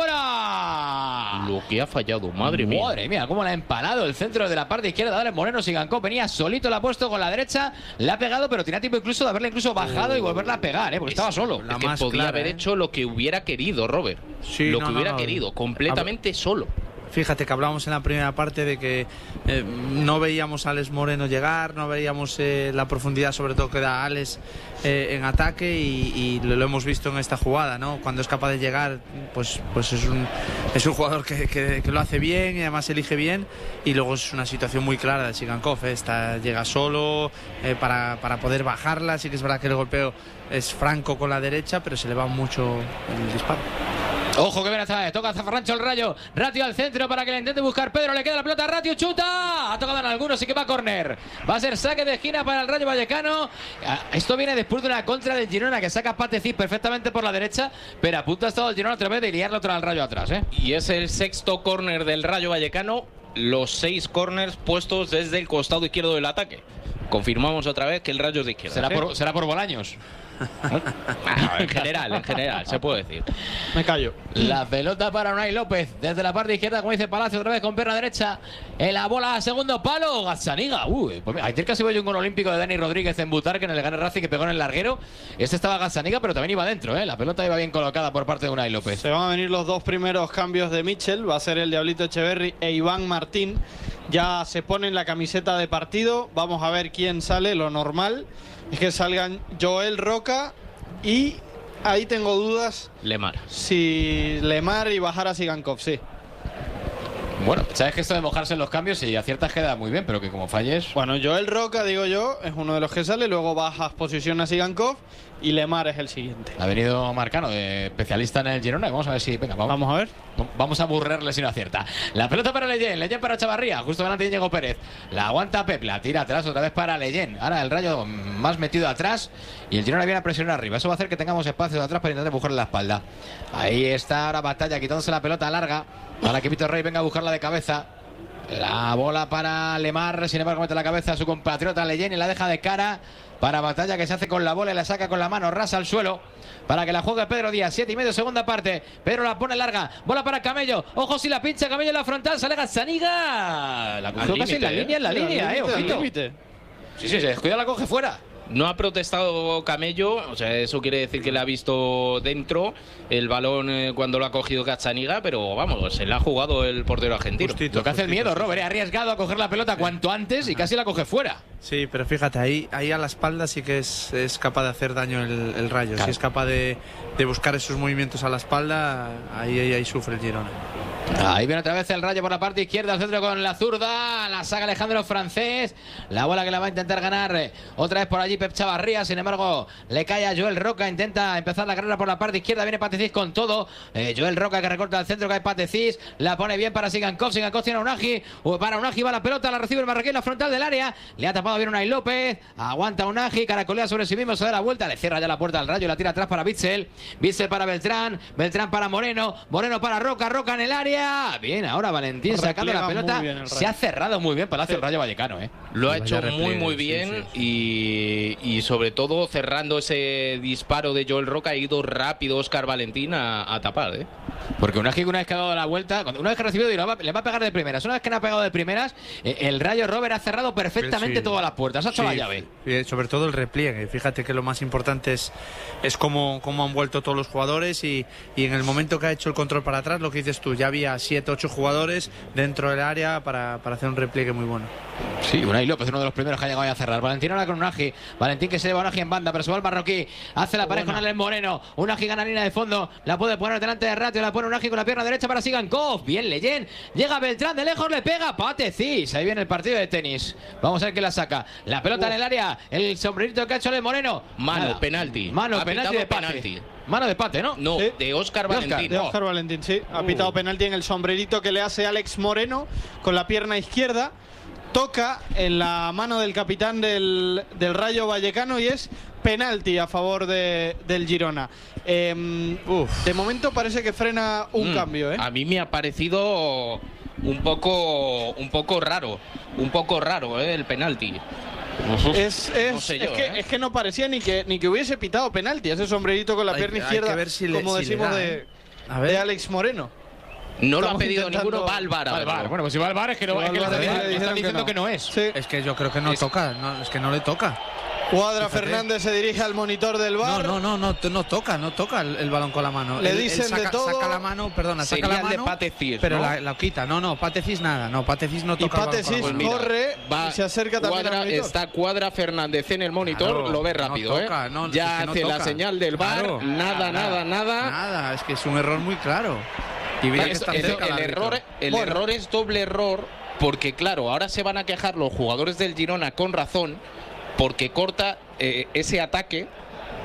fuera. Lo que ha fallado, madre mía. Madre mía, cómo la ha empalado el centro de la parte izquierda de Moreno. Sigankov venía solito, la ha puesto con la derecha, la ha pegado, pero tenía tiempo incluso de haberla incluso bajado oh. y volverla a pegar, ¿eh? Porque es, estaba solo. Es que podía clara, haber ¿eh? hecho lo que hubiera querido, Robert. Sí, lo no, que hubiera no, no. querido, completamente solo. Fíjate que hablábamos en la primera parte de que eh, no veíamos a Alex Moreno llegar, no veíamos eh, la profundidad sobre todo que da Alex eh, en ataque, y, y lo, lo hemos visto en esta jugada, ¿no? Cuando es capaz de llegar, pues, pues es, un, es un jugador que, que, que lo hace bien y además elige bien, y luego es una situación muy clara de Sigankov, ¿eh? Esta, llega solo eh, para, para poder bajarla. Sí que es verdad que el golpeo es franco con la derecha, pero se le va mucho el disparo. Ojo que viene hasta, toca Zafarrancho el Rayo. Ratio al centro para que le intente buscar Pedro. Le queda la pelota a Ratio, chuta. Ha tocado en algunos, sí que va a córner. Va a ser saque de esquina para el Rayo Vallecano. Esto viene después de una contra del Girona que saca Patecís perfectamente por la derecha, pero a punto ha estado el Girona otra vez de liarlo otra al Rayo atrás, ¿eh? Y es el sexto córner del Rayo Vallecano. Los seis córners puestos desde el costado izquierdo del ataque. Confirmamos otra vez que el Rayo es de izquierda. Será, ¿eh? por, será por Bolaños. Ah, en general, en general, se puede decir. Me callo. La pelota para Unai López desde la parte izquierda, como dice Palacio, otra vez con pierna derecha. En la bola a segundo palo, Gazzaniga. Uy, pues ayer casi voy un gol olímpico de Dani Rodríguez en Butar, que en el Gane Racing que pegó en el larguero. Este estaba Gazzaniga, pero también iba dentro, ¿eh? La pelota iba bien colocada por parte de Unai López. Se van a venir los dos primeros cambios de Mitchell. Va a ser el Diablito Echeverri e Iván Martín. Ya se ponen la camiseta de partido. Vamos a ver quién sale. Lo normal es que salgan Joel Roca y ahí tengo dudas. Lemar. Si Lemar y bajar a Sigankov, sí. Bueno, sabes que esto de mojarse en los cambios, si aciertas queda muy bien, pero que como falles... Bueno, Joel Roca, digo yo, es uno de los que sale. Luego bajas posición a Sigankov y Lemar es el siguiente. Ha venido Marcano, de especialista en el Girona. Vamos a ver si... Venga, vamos, vamos a ver. Vamos a aburrirle si no acierta. La pelota para Leyen, Leyen para Chavarría, justo delante de Diego Pérez. La aguanta Pep, la tira atrás otra vez para Leyen. Ahora el Rayo más metido atrás y el Girona viene a presionar arriba. Eso va a hacer que tengamos espacio de atrás para intentar buscarle la espalda. Ahí está ahora Batalla quitándose la pelota larga para que Víctor Rey venga a buscarla de cabeza. La bola para Lemar, sin embargo mete la cabeza a su compatriota Leyen y la deja de cara para Batalla, que se hace con la bola y la saca con la mano, rasa al suelo para que la juegue Pedro Díaz. Siete y medio, segunda parte. Pedro la pone larga, bola para Camello. Ojo si la pincha Camello en la frontal, sale Gazzaniga. La cogió casi en la línea, en la línea, eh, ojito. Sí, sí, se descuida, la coge fuera. No ha protestado Camello, o sea, eso quiere decir que le ha visto dentro el balón eh, cuando lo ha cogido Gazzaniga, pero vamos, se le ha jugado el portero argentino. Justito, lo que hace el miedo, Robert, ha arriesgado a coger la pelota cuanto antes y casi la coge fuera. Sí, pero fíjate, ahí, ahí a la espalda sí que es, es capaz de hacer daño el, el Rayo. Claro. Si es capaz de, de buscar esos movimientos a la espalda, ahí, ahí, ahí sufre el Girona. Ahí viene otra vez el Rayo por la parte izquierda, al centro con la zurda, la saca Alejandro Francés, la bola que la va a intentar ganar otra vez por allí Pep Chavarría, sin embargo le cae a Joel Roca, intenta empezar la carrera por la parte izquierda, viene Patecís con todo, eh, Joel Roca que recorta al centro, cae Patecís, la pone bien para Sigankov, Sigankov tiene a Unagi, para Unagi va la pelota, la recibe el marroquí en la frontal del área, le ha tapado bien Unai López, aguanta Unagi, caracolea sobre sí mismo, se da la vuelta, le cierra ya la puerta al Rayo, la tira atrás para Bitzel, Bitzel para Beltrán, Beltrán para Moreno, Moreno para Roca, Roca en el área. Bien, ahora Valentín sacando la pelota. Se ha cerrado muy bien Palacio sí. Rayo Vallecano, ¿eh? Lo ha hecho muy muy bien sí, sí. Y, y sobre todo cerrando ese disparo de Joel Roca, ha ido rápido Óscar Valentín a, a tapar, ¿eh? Porque una vez que ha dado la vuelta, una vez que ha recibido, le va, le va a pegar de primeras. Una vez que no ha pegado de primeras, eh, el Rayo Robert ha cerrado perfectamente sí. todas las puertas. Ha hecho sí, la llave. Y sobre todo el repliegue. Fíjate que lo más importante es, es cómo, cómo han vuelto todos los jugadores y, y en el momento que ha hecho el control para atrás, lo que dices tú, ya había siete, ocho jugadores dentro del área para, para hacer un repliegue muy bueno. Sí, Unai López, uno de los primeros que ha llegado a cerrar. Valentín ahora con Unagi. Valentín que se lleva a Unagi en banda, pero se va el marroquí. Hace la pareja con Alex Moreno. Unagi gana línea de fondo. La puede poner delante de Ratio. La pone Unagi con la pierna derecha para Sigankov. Bien, Leyen. Llega Beltrán de lejos, le pega Patecís. Ahí viene el partido de tenis. Vamos a ver quién la saca. La pelota uh. en el área. El sombrerito que ha hecho Alex Moreno. Mano, Nada. penalti. Mano, ha penalti de Pate. Penalti. Mano de Pate, ¿no? No, sí. de Óscar Valentín. De Óscar Valentín, sí. Ha uh. pitado penalti en el sombrerito que le hace Alex Moreno con la pierna izquierda. Toca en la mano del capitán del, del Rayo Vallecano y es penalti a favor de, del Girona. Eh, de momento parece que frena un mm, cambio, ¿eh? A mí me ha parecido un poco, un poco raro, un poco raro, ¿eh? El penalti. Es, es, no sé yo, es, que, ¿eh? es que no parecía ni que, ni que hubiese pitado penalti. Ese sombrerito con la hay, pierna izquierda, que ver si le, como si decimos da, ¿eh? de, de Alex Moreno. No lo ha pedido ninguno, va al V A R. Bueno, pues si va al V A R es que, no, es que le están, están diciendo que no, que no es. Sí. Es que yo creo que no es, toca, no, es que no le toca. Cuadra Fíjate. Fernández se dirige al monitor del V A R. No, no, no, no, no toca, no toca el, el balón con la mano. Le él, dicen él saca, de todo. Saca la mano, perdona, Sería saca la mano, de Patecís, pero ¿no? la, la quita. No, no, Patecís nada, no, Patecís no toca. Y Patecís pues corre va, y se acerca también cuadra, al monitor. Está Cuadra Fernández en el monitor, claro, lo ve rápido, no toca, ¿eh? No, ya es que no hace toca. la señal del V A R, claro, nada, nada, nada. Nada, es que es un error muy claro. Y mira, es, que es, el, el, error, el bueno. error es doble error, porque claro, ahora se van a quejar los jugadores del Girona con razón, porque corta eh, ese ataque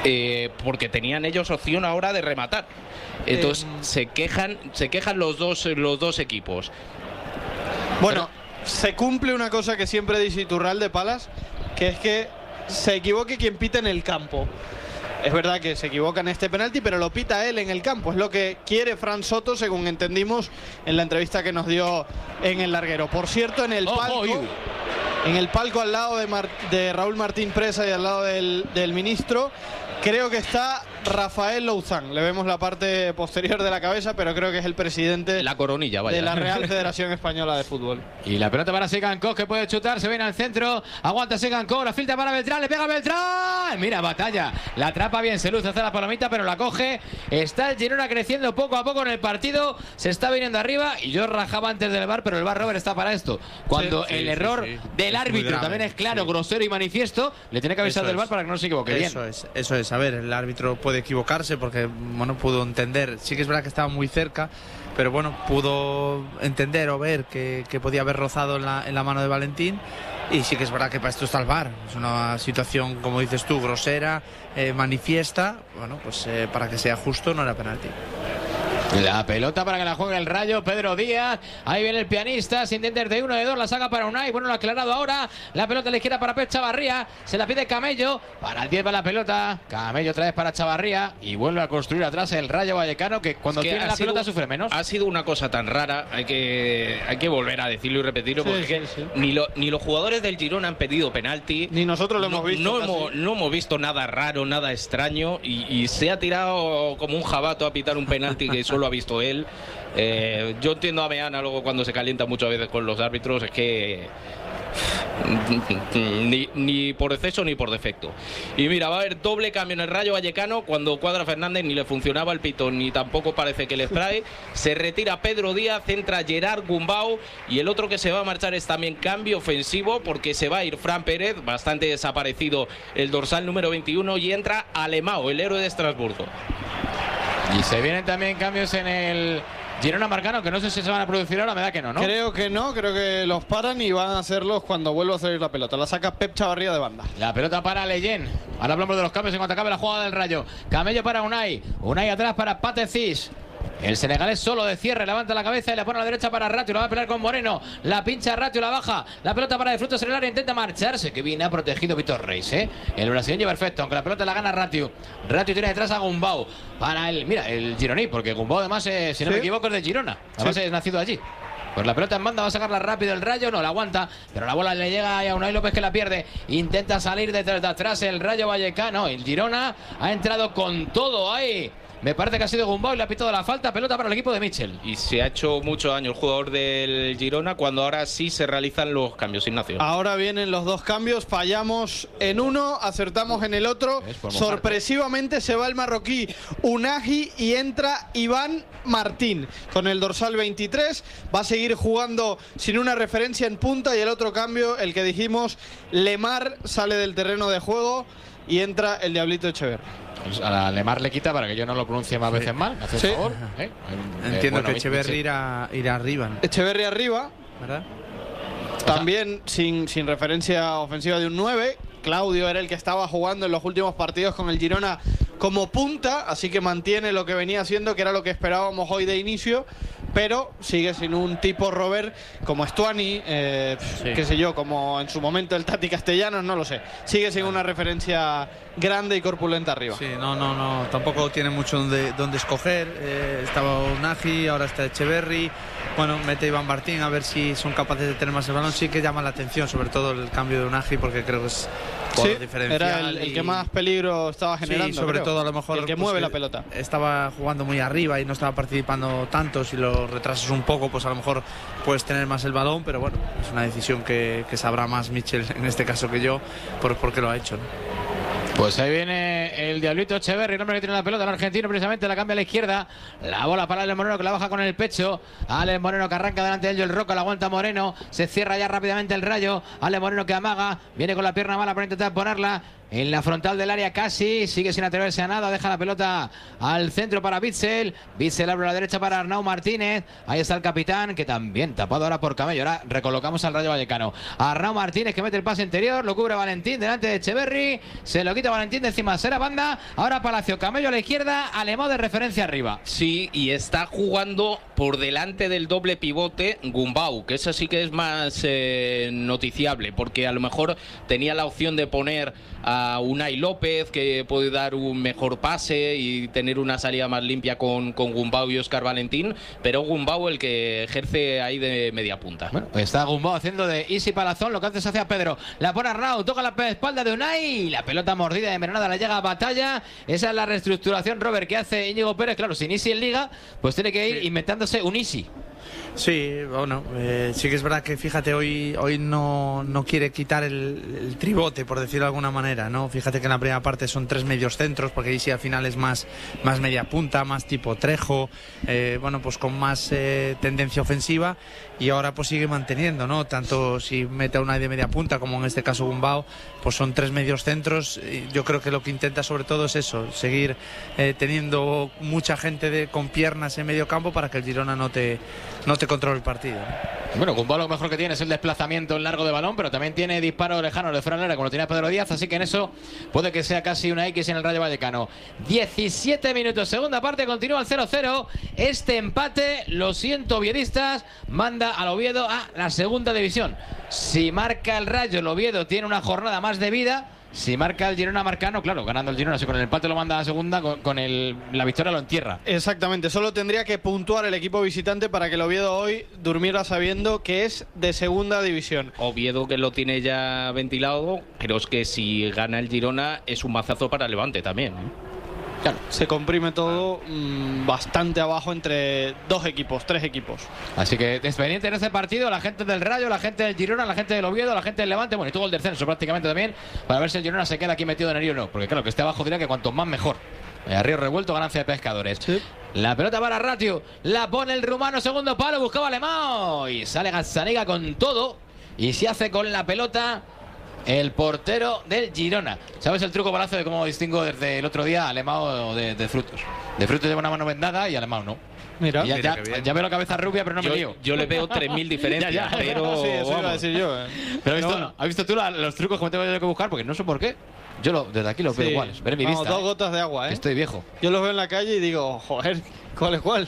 eh, porque tenían ellos opción ahora de rematar. Entonces eh, se quejan, se quejan los dos, los dos equipos. Bueno, Pero, se cumple una cosa que siempre dice Iturralde, Palas, que es que se equivoque quien pita en el campo. Es verdad que se equivoca en este penalti, pero lo pita él en el campo. Es lo que quiere Fran Soto, según entendimos en la entrevista que nos dio en el larguero. Por cierto, en el oh, palco, oh, en el palco al lado de, Mar de Raúl Martín Presa y al lado del, del ministro, creo que está Rafael Louzán. Le vemos la parte posterior de la cabeza, pero creo que es el presidente la coronilla, vaya. de la Real Federación Española de Fútbol. Y la pelota para Sigankov, que puede chutar, se viene al centro, aguanta Sigankov, la filtra para Beltrán, le pega Beltrán. Mira, batalla, la atrapa bien, se luce, hace la palomita, pero la coge. Está el Girona creciendo poco a poco en el partido, se está viniendo arriba, y yo rajaba antes del V A R, pero el V A R, Robert, está para esto. Cuando sí, el sí, error sí, sí. del es árbitro también es claro, sí. grosero y manifiesto, le tiene que avisar eso del V A R es. para que no se equivoque. Eso bien. es, eso es, a ver, el árbitro puede equivocarse porque que bueno, pudo entender, sí que es verdad que estaba muy cerca, pero bueno, pudo entender o ver que, que podía haber rozado en la, en la mano de Valentín, y sí que es verdad que para esto está el V A R, es una situación, como dices tú, grosera, eh, manifiesta, bueno, pues eh, para que sea justo no era penalti. La pelota para que la juegue el Rayo, Pedro Díaz, ahí viene el pianista, se intenta de uno, de dos, la saca para Unai, bueno, lo ha aclarado ahora, la pelota a la izquierda para Pep Chavarría, se la pide Camello, para el diez va la pelota, Camello otra vez para Chavarría, y vuelve a construir atrás el Rayo Vallecano, que cuando es que tiene la sido, pelota sufre menos. Ha sido una cosa tan rara, hay que, hay que volver a decirlo y repetirlo, sí, porque sí, sí. Ni, lo, ni los jugadores del Girona han pedido penalti, ni nosotros lo no, hemos visto. No hemos, no hemos visto nada raro, nada extraño, y, y se ha tirado como un jabato a pitar un penalti que solo ha visto él. Eh, yo entiendo a Meana luego cuando se calienta muchas veces con los árbitros, es que ni, ni por exceso ni por defecto. Y mira, va a haber doble cambio en el Rayo Vallecano. Cuando cuadra Fernández ni le funcionaba el pitón, ni tampoco parece que le spray. Se retira Pedro Díaz, entra Gerard Gumbau, y el otro que se va a marchar es también cambio ofensivo, porque se va a ir Fran Pérez, bastante desaparecido el dorsal número veintiuno, y entra Alemão, el héroe de Estrasburgo. Y se vienen también cambios en el Girona Marcano, que no sé si se van a producir ahora, me da que no, ¿no? Creo que no, creo que los paran y van a hacerlos cuando vuelva a salir la pelota. La saca Pep Chavarría de banda. La pelota para Leyen. Ahora hablamos de los cambios en cuanto acabe la jugada del Rayo. Camello para Unai. Unai atrás para Patecis. El senegalés solo de cierre, levanta la cabeza y la pone a la derecha para Ratio, la va a pelear con Moreno, la pincha Ratio, la baja, la pelota para de Frutos en el área, intenta marcharse, que bien ha protegido Víctor Reis, ¿eh? El brasileño perfecto, aunque la pelota la gana Ratio. Ratio tiene detrás a Gumbau, para el, mira, el gironí, porque Gumbau además, eh, si no ¿Sí? me equivoco, es de Girona, además sí. es nacido allí. Pues la pelota en banda, va a sacarla rápido el Rayo, no la aguanta, pero la bola le llega a Unai López, que la pierde, intenta salir detrás de atrás el Rayo Vallecano, el Girona ha entrado con todo ahí. Me parece que ha sido Gumbau y le ha pitado la falta, pelota para el equipo de Mitchell. Y se ha hecho mucho daño el jugador del Girona cuando ahora sí se realizan los cambios, Ignacio. Ahora vienen los dos cambios, fallamos en uno, acertamos en el otro. Sorpresivamente se va el marroquí Unai y entra Iván Martín con el dorsal veintitrés. Va a seguir jugando sin una referencia en punta, y el otro cambio, el que dijimos, Lemar sale del terreno de juego y entra el Diablito Echeverri. A Lemar le quita para que yo no lo pronuncie más sí. veces mal. ¿Me haces sí. favor? ¿Eh? Entiendo eh, bueno, que Echeverri irá, irá arriba, ¿no? Echeverri arriba, ¿verdad? También sin, sin referencia ofensiva de un nueve. Claudio era el que estaba jugando en los últimos partidos con el Girona como punta, así que mantiene lo que venía haciendo, que era lo que esperábamos hoy de inicio, pero sigue sin un tipo Robert como Stuani, eh, sí. qué sé yo, como en su momento el Tati Castellanos, no lo sé. Sigue sin una referencia grande y corpulenta arriba. Sí, no, no, no, tampoco tiene mucho donde, donde escoger. Eh, estaba Unai, ahora está Echeverri. Bueno, mete Iván Martín, a ver si son capaces de tener más el balón. Sí que llama la atención, sobre todo el cambio de Unai, porque creo que es sí, era el, el que más peligro estaba generando. Sí, sobre creo. todo a lo mejor el que mueve la pelota. Estaba jugando muy arriba y no estaba participando tanto. Si lo retrasas un poco, pues a lo mejor puedes tener más el balón, pero bueno, es una decisión que, que sabrá más Mitchell en este caso que yo, por, porque lo ha hecho, ¿no? Pues ahí viene el Diablito Echeverri, el hombre que tiene la pelota, el argentino precisamente, la cambia a la izquierda, la bola para Alex Moreno, que la baja con el pecho, Alex Moreno que arranca delante de él, el Roca, la aguanta Moreno, se cierra ya rápidamente el Rayo, Alex Moreno que amaga, viene con la pierna mala para intentar ponerla, en la frontal del área casi, sigue sin atreverse a nada, deja la pelota al centro para Witsel, Witsel abre a la derecha para Arnau Martínez, ahí está el capitán que también tapado ahora por Camello, ahora recolocamos al Rayo Vallecano, Arnau Martínez que mete el pase interior, lo cubre Valentín delante de Echeverri, se lo quita Valentín de encima, será banda, ahora Palacio, Camello a la izquierda, Alemão de referencia arriba. Sí, y está jugando por delante del doble pivote Gumbau, que eso sí que es más eh, noticiable, porque a lo mejor tenía la opción de poner a Unai López, que puede dar un mejor pase y tener una salida más limpia con, con Gumbau y Óscar Valentín, pero Gumbau el que ejerce ahí de media punta. Bueno, pues está Gumbau haciendo de Isi Palazón lo que antes hacía Pedro. La pone Arnau, toca la espalda de Unai, la pelota mordida y envenenada la llega a Batalla. Esa es la reestructuración, Robert, que hace Íñigo Pérez. Claro, sin Isi en Liga, pues tiene que ir sí. inventándose un Isi. Sí, bueno, eh, sí que es verdad que fíjate, hoy, hoy no, no quiere quitar el, el tribote, por decirlo de alguna manera, ¿no? Fíjate que en la primera parte son tres medios centros, porque ahí sí al final es más, más media punta, más tipo Trejo, eh, bueno, pues con más eh, tendencia ofensiva, y ahora pues sigue manteniendo, ¿no? Tanto si mete a una de media punta, como en este caso Gumbau, pues son tres medios centros. Y yo creo que lo que intenta sobre todo es eso, seguir eh, teniendo mucha gente de, con piernas en medio campo para que el Girona no te, no te controle el partido. Bueno, Gumbau lo mejor que tiene es el desplazamiento en largo de balón, pero también tiene disparos lejanos de fuera del área, como lo tiene Pedro Díaz, así que en eso puede que sea casi una X en el Rayo Vallecano. diecisiete minutos, segunda parte, continúa el cero cero. Este empate, lo siento, viedistas, manda al Oviedo a la segunda división. Si marca el Rayo, el Oviedo tiene una jornada más de vida. Si marca el Girona, marcano, claro, ganando el Girona, si con el empate lo manda a la segunda, con, con el, la victoria lo entierra. Exactamente, solo tendría que puntuar el equipo visitante para que el Oviedo hoy durmiera sabiendo que es de segunda división. Oviedo que lo tiene ya ventilado, pero es que si gana el Girona es un mazazo para Levante también, ¿eh? Claro, se comprime todo mmm, bastante abajo entre dos equipos, tres equipos. Así que despendiente en ese partido, la gente del Rayo, la gente del Girona, la gente del Oviedo, la gente del Levante, bueno, y todo el descenso prácticamente también, para ver si el Girona se queda aquí metido en el lío o no, porque claro, que esté abajo dirá que cuanto más mejor. Eh, Río revuelto, ganancia de pescadores. Sí. La pelota para Ratio, la pone el rumano, segundo palo, buscaba Alemão y sale Gazzaniga con todo y se hace con la pelota el portero del Girona. ¿Sabes el truco, Palacio, de cómo distingo desde el otro día Alemão de, de Frutos? De Frutos lleva una mano vendada y Alemão no. Mira, ya, mira ya, ya veo la cabeza rubia, pero no yo, me lío. Yo le veo tres mil diferencias, ya, ya. pero... Sí, eso iba a decir yo. Eh. Pero ¿has visto, no. ¿has visto tú la, los trucos que me tengo que buscar? Porque no sé por qué. Yo lo, desde aquí los sí. veo iguales. Ver mi Vamos, vista. dos eh. gotas de agua, ¿eh? Estoy viejo. Yo los veo en la calle y digo, joder, ¿cuál es cuál?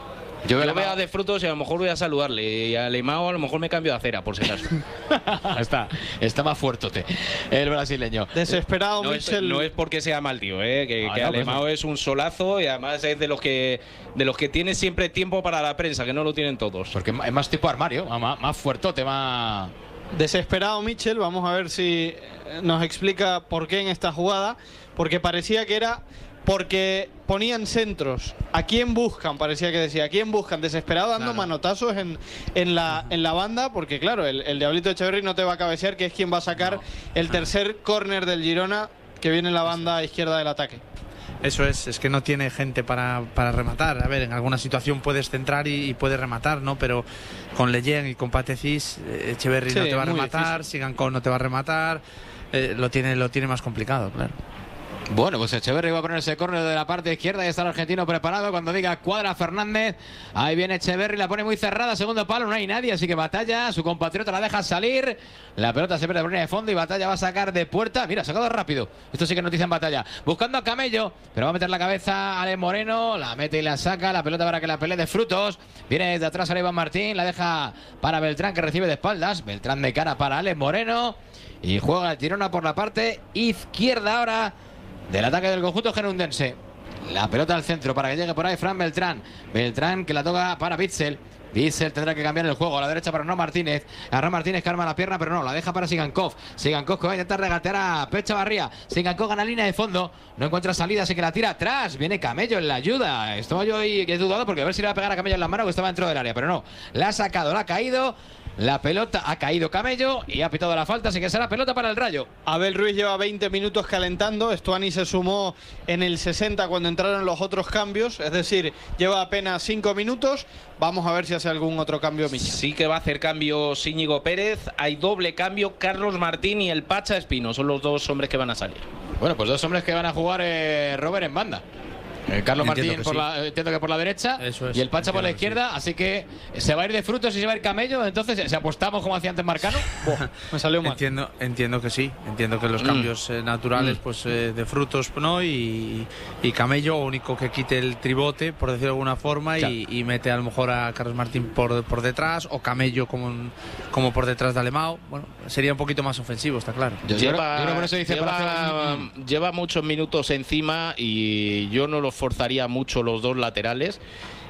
Yo veo, Yo veo a De Frutos y a lo mejor voy a saludarle. Y a Alemão a lo mejor me cambio de acera, por si acaso. está, está más fuertote el brasileño. Desesperado, no Michel. Es, no es porque sea mal tío, ¿eh? Que, ah, que no, Alemão pues... es un solazo y además es de los que de los que tiene siempre tiempo para la prensa, que no lo tienen todos. Porque es más tipo armario, más, más fuertote, más... Desesperado, Michel. Vamos a ver si nos explica por qué en esta jugada. Porque parecía que era... Porque ponían centros. ¿A quién buscan? Parecía que decía. ¿A quién buscan? Desesperado dando claro. manotazos en, en, la, en la banda. Porque claro, el, el Diablito Echeverri no te va a cabecear, que es quien va a sacar no. el tercer córner del Girona, que viene en la banda izquierda del ataque. Eso es, es que no tiene gente para, para rematar. A ver, en alguna situación puedes centrar y, y puedes rematar, ¿no? Pero con Leyen y con Patecis, Echeverri sí, no te va a rematar, Sigankov no te va a rematar. Eh, lo tiene, lo tiene más complicado, claro. Bueno, pues Echeverri va a ponerse córner de la parte izquierda. Ya está el argentino preparado. Cuando diga cuadra Fernández, ahí viene Echeverri, la pone muy cerrada. Segundo palo, no hay nadie, así que Batalla, su compatriota, la deja salir. La pelota se pierde por línea de fondo y Batalla va a sacar de puerta. Mira, sacado rápido. Esto sí que es noticia en Batalla. Buscando a Camello, pero va a meter la cabeza a Alex Moreno. La mete y la saca. La pelota para que la pelee de Frutos. Viene desde atrás a Iván Martín. La deja para Beltrán, que recibe de espaldas. Beltrán de cara para Alex Moreno. Y juega el Girona por la parte izquierda ahora del ataque del conjunto gerundense. La pelota al centro para que llegue por ahí Fran Beltrán. Beltrán que la toca para Witsel. Witsel tendrá que cambiar el juego a la derecha para Arnau Martínez. Arnau Martínez que arma la pierna, pero no, la deja para Sigankov. Sigankov que va a intentar regatear a Pecha Barría. Sigankov gana línea de fondo, no encuentra salida, así que la tira atrás. Viene Camello en la ayuda. Estaba yo ahí que he dudado porque a ver si le va a pegar a Camello en la mano, que estaba dentro del área, pero no. La ha sacado, la ha caído. La pelota ha caído Camello y ha pitado la falta, así que será pelota para el Rayo. Abel Ruiz lleva veinte minutos calentando. Estuani se sumó en el sesenta cuando entraron los otros cambios. Es decir, lleva apenas cinco minutos. Vamos a ver si hace algún otro cambio Michel. Sí que va a hacer cambios Íñigo Pérez. Hay doble cambio. Carlos Martín y el Pacha Espino son los dos hombres que van a salir. Bueno, pues dos hombres que van a jugar eh, Robert en banda. Eh, Carlos Entiendo Martín, que por sí. la, entiendo que por la derecha, Eso es, y el Pacha por la entiendo que izquierda, así que se va a ir de frutos y se va a ir Camello. Entonces, si apostamos como hacía antes Marcano, ¡buah! Me salió mal. Entiendo, entiendo que sí, entiendo que los Mm. cambios eh, naturales Mm. pues eh, de frutos no y, y Camello único que quite el tribote por decirlo de alguna forma y, y mete a lo mejor a Carlos Martín por, por detrás o Camello como, como por detrás de Alemão. Bueno, sería un poquito más ofensivo, está claro. Yo- yo Lleva, creo- yo creo que por eso dice lleva, Palacio- lleva muchos minutos encima y yo no los forzaría mucho los dos laterales.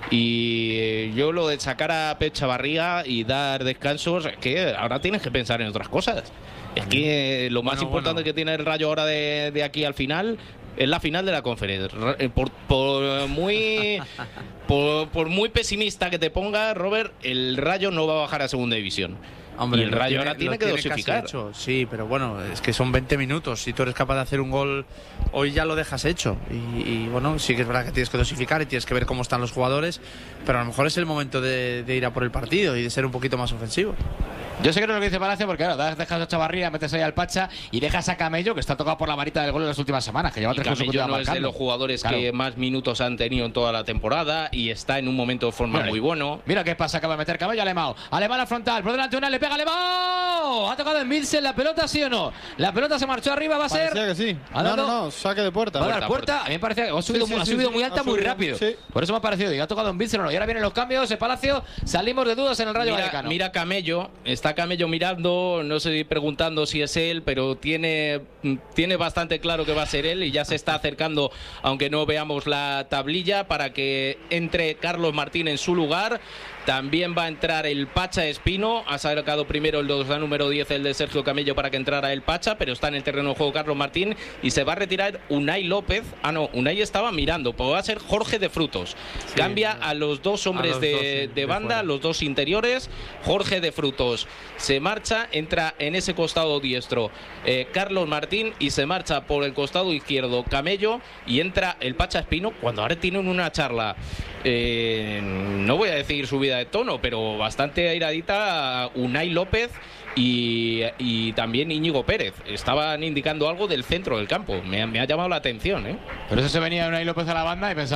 Y yo lo de sacar a Pep Chavarría y dar descansos, que ahora tienes que pensar en otras cosas. Es que lo más Bueno, importante bueno. que tiene el Rayo ahora de, de aquí al final es la final de la conferencia. Por, por muy por, por muy pesimista que te ponga, Robert, el Rayo no va a bajar a segunda división. Hombre, y el lo Rayo ahora tiene lo que casi dosificar. hecho, sí, pero bueno, es que son veinte minutos. Si tú eres capaz de hacer un gol, hoy ya lo dejas hecho. Y, y, bueno, sí que es verdad que tienes que dosificar y tienes que ver cómo están los jugadores, pero a lo mejor es el momento de, de ir a por el partido y de ser un poquito más ofensivo. Yo sé que no es lo que dice Palacio, porque claro, dejas a Chavarría, metes ahí al Pacha y dejas a Camello, que está tocado por la varita del gol en las últimas semanas, que lleva Y tres Camello consecutivas no es de marcando. los jugadores Claro. que más minutos han tenido en toda la temporada y está en un momento de forma Vale. muy bueno. Mira qué pasa, acaba de meter Camello a Alemão. Alemão a frontal, por delante una, le pega a Alemão. Ha tocado en Milsen la pelota, ¿sí o no? La pelota se marchó arriba, va a ser. Parecía que sí. ¿Ha No, dado? no, no, saque de puerta. Va a dar Puerta, puerta. A mí me parecía que ha subido, Sí, sí, muy- ha sí, subido sí. muy alta, Ha muy subido, rápido. sí. Por eso me ha parecido. Y ha tocado en Milsen o no. Y ahora vienen los cambios, el Palacio. Salimos de dudas en el Rayo Mira, Vallecano. mira Camello, está Camello mirando, no sé preguntando si es él, pero tiene, tiene bastante claro que va a ser él y ya se está acercando, aunque no veamos la tablilla, para que entre Carlos Martín en su lugar. También va a entrar el Pacha Espino. Ha sacado primero el dos, la número diez, el de Sergio Camello, para que entrara el Pacha, pero está en el terreno de juego Carlos Martín y se va a retirar Unai López. Ah, no, Unai estaba mirando, pues va a ser Jorge de Frutos. Sí, Cambia a los dos hombres los de, dos, sí, de de banda, fuera. los dos interiores. Jorge de Frutos se marcha, entra en ese costado diestro eh, Carlos Martín y se marcha por el costado izquierdo Camello y entra el Pacha Espino cuando ahora tienen una charla, eh, no voy a decir subida de tono, pero bastante airadita, Unai López y, y también Íñigo Pérez. Estaban indicando algo del centro del campo. Me, ha- me ha llamado la atención, ¿eh? Pero eso se venía Unai López a la banda y pensaba.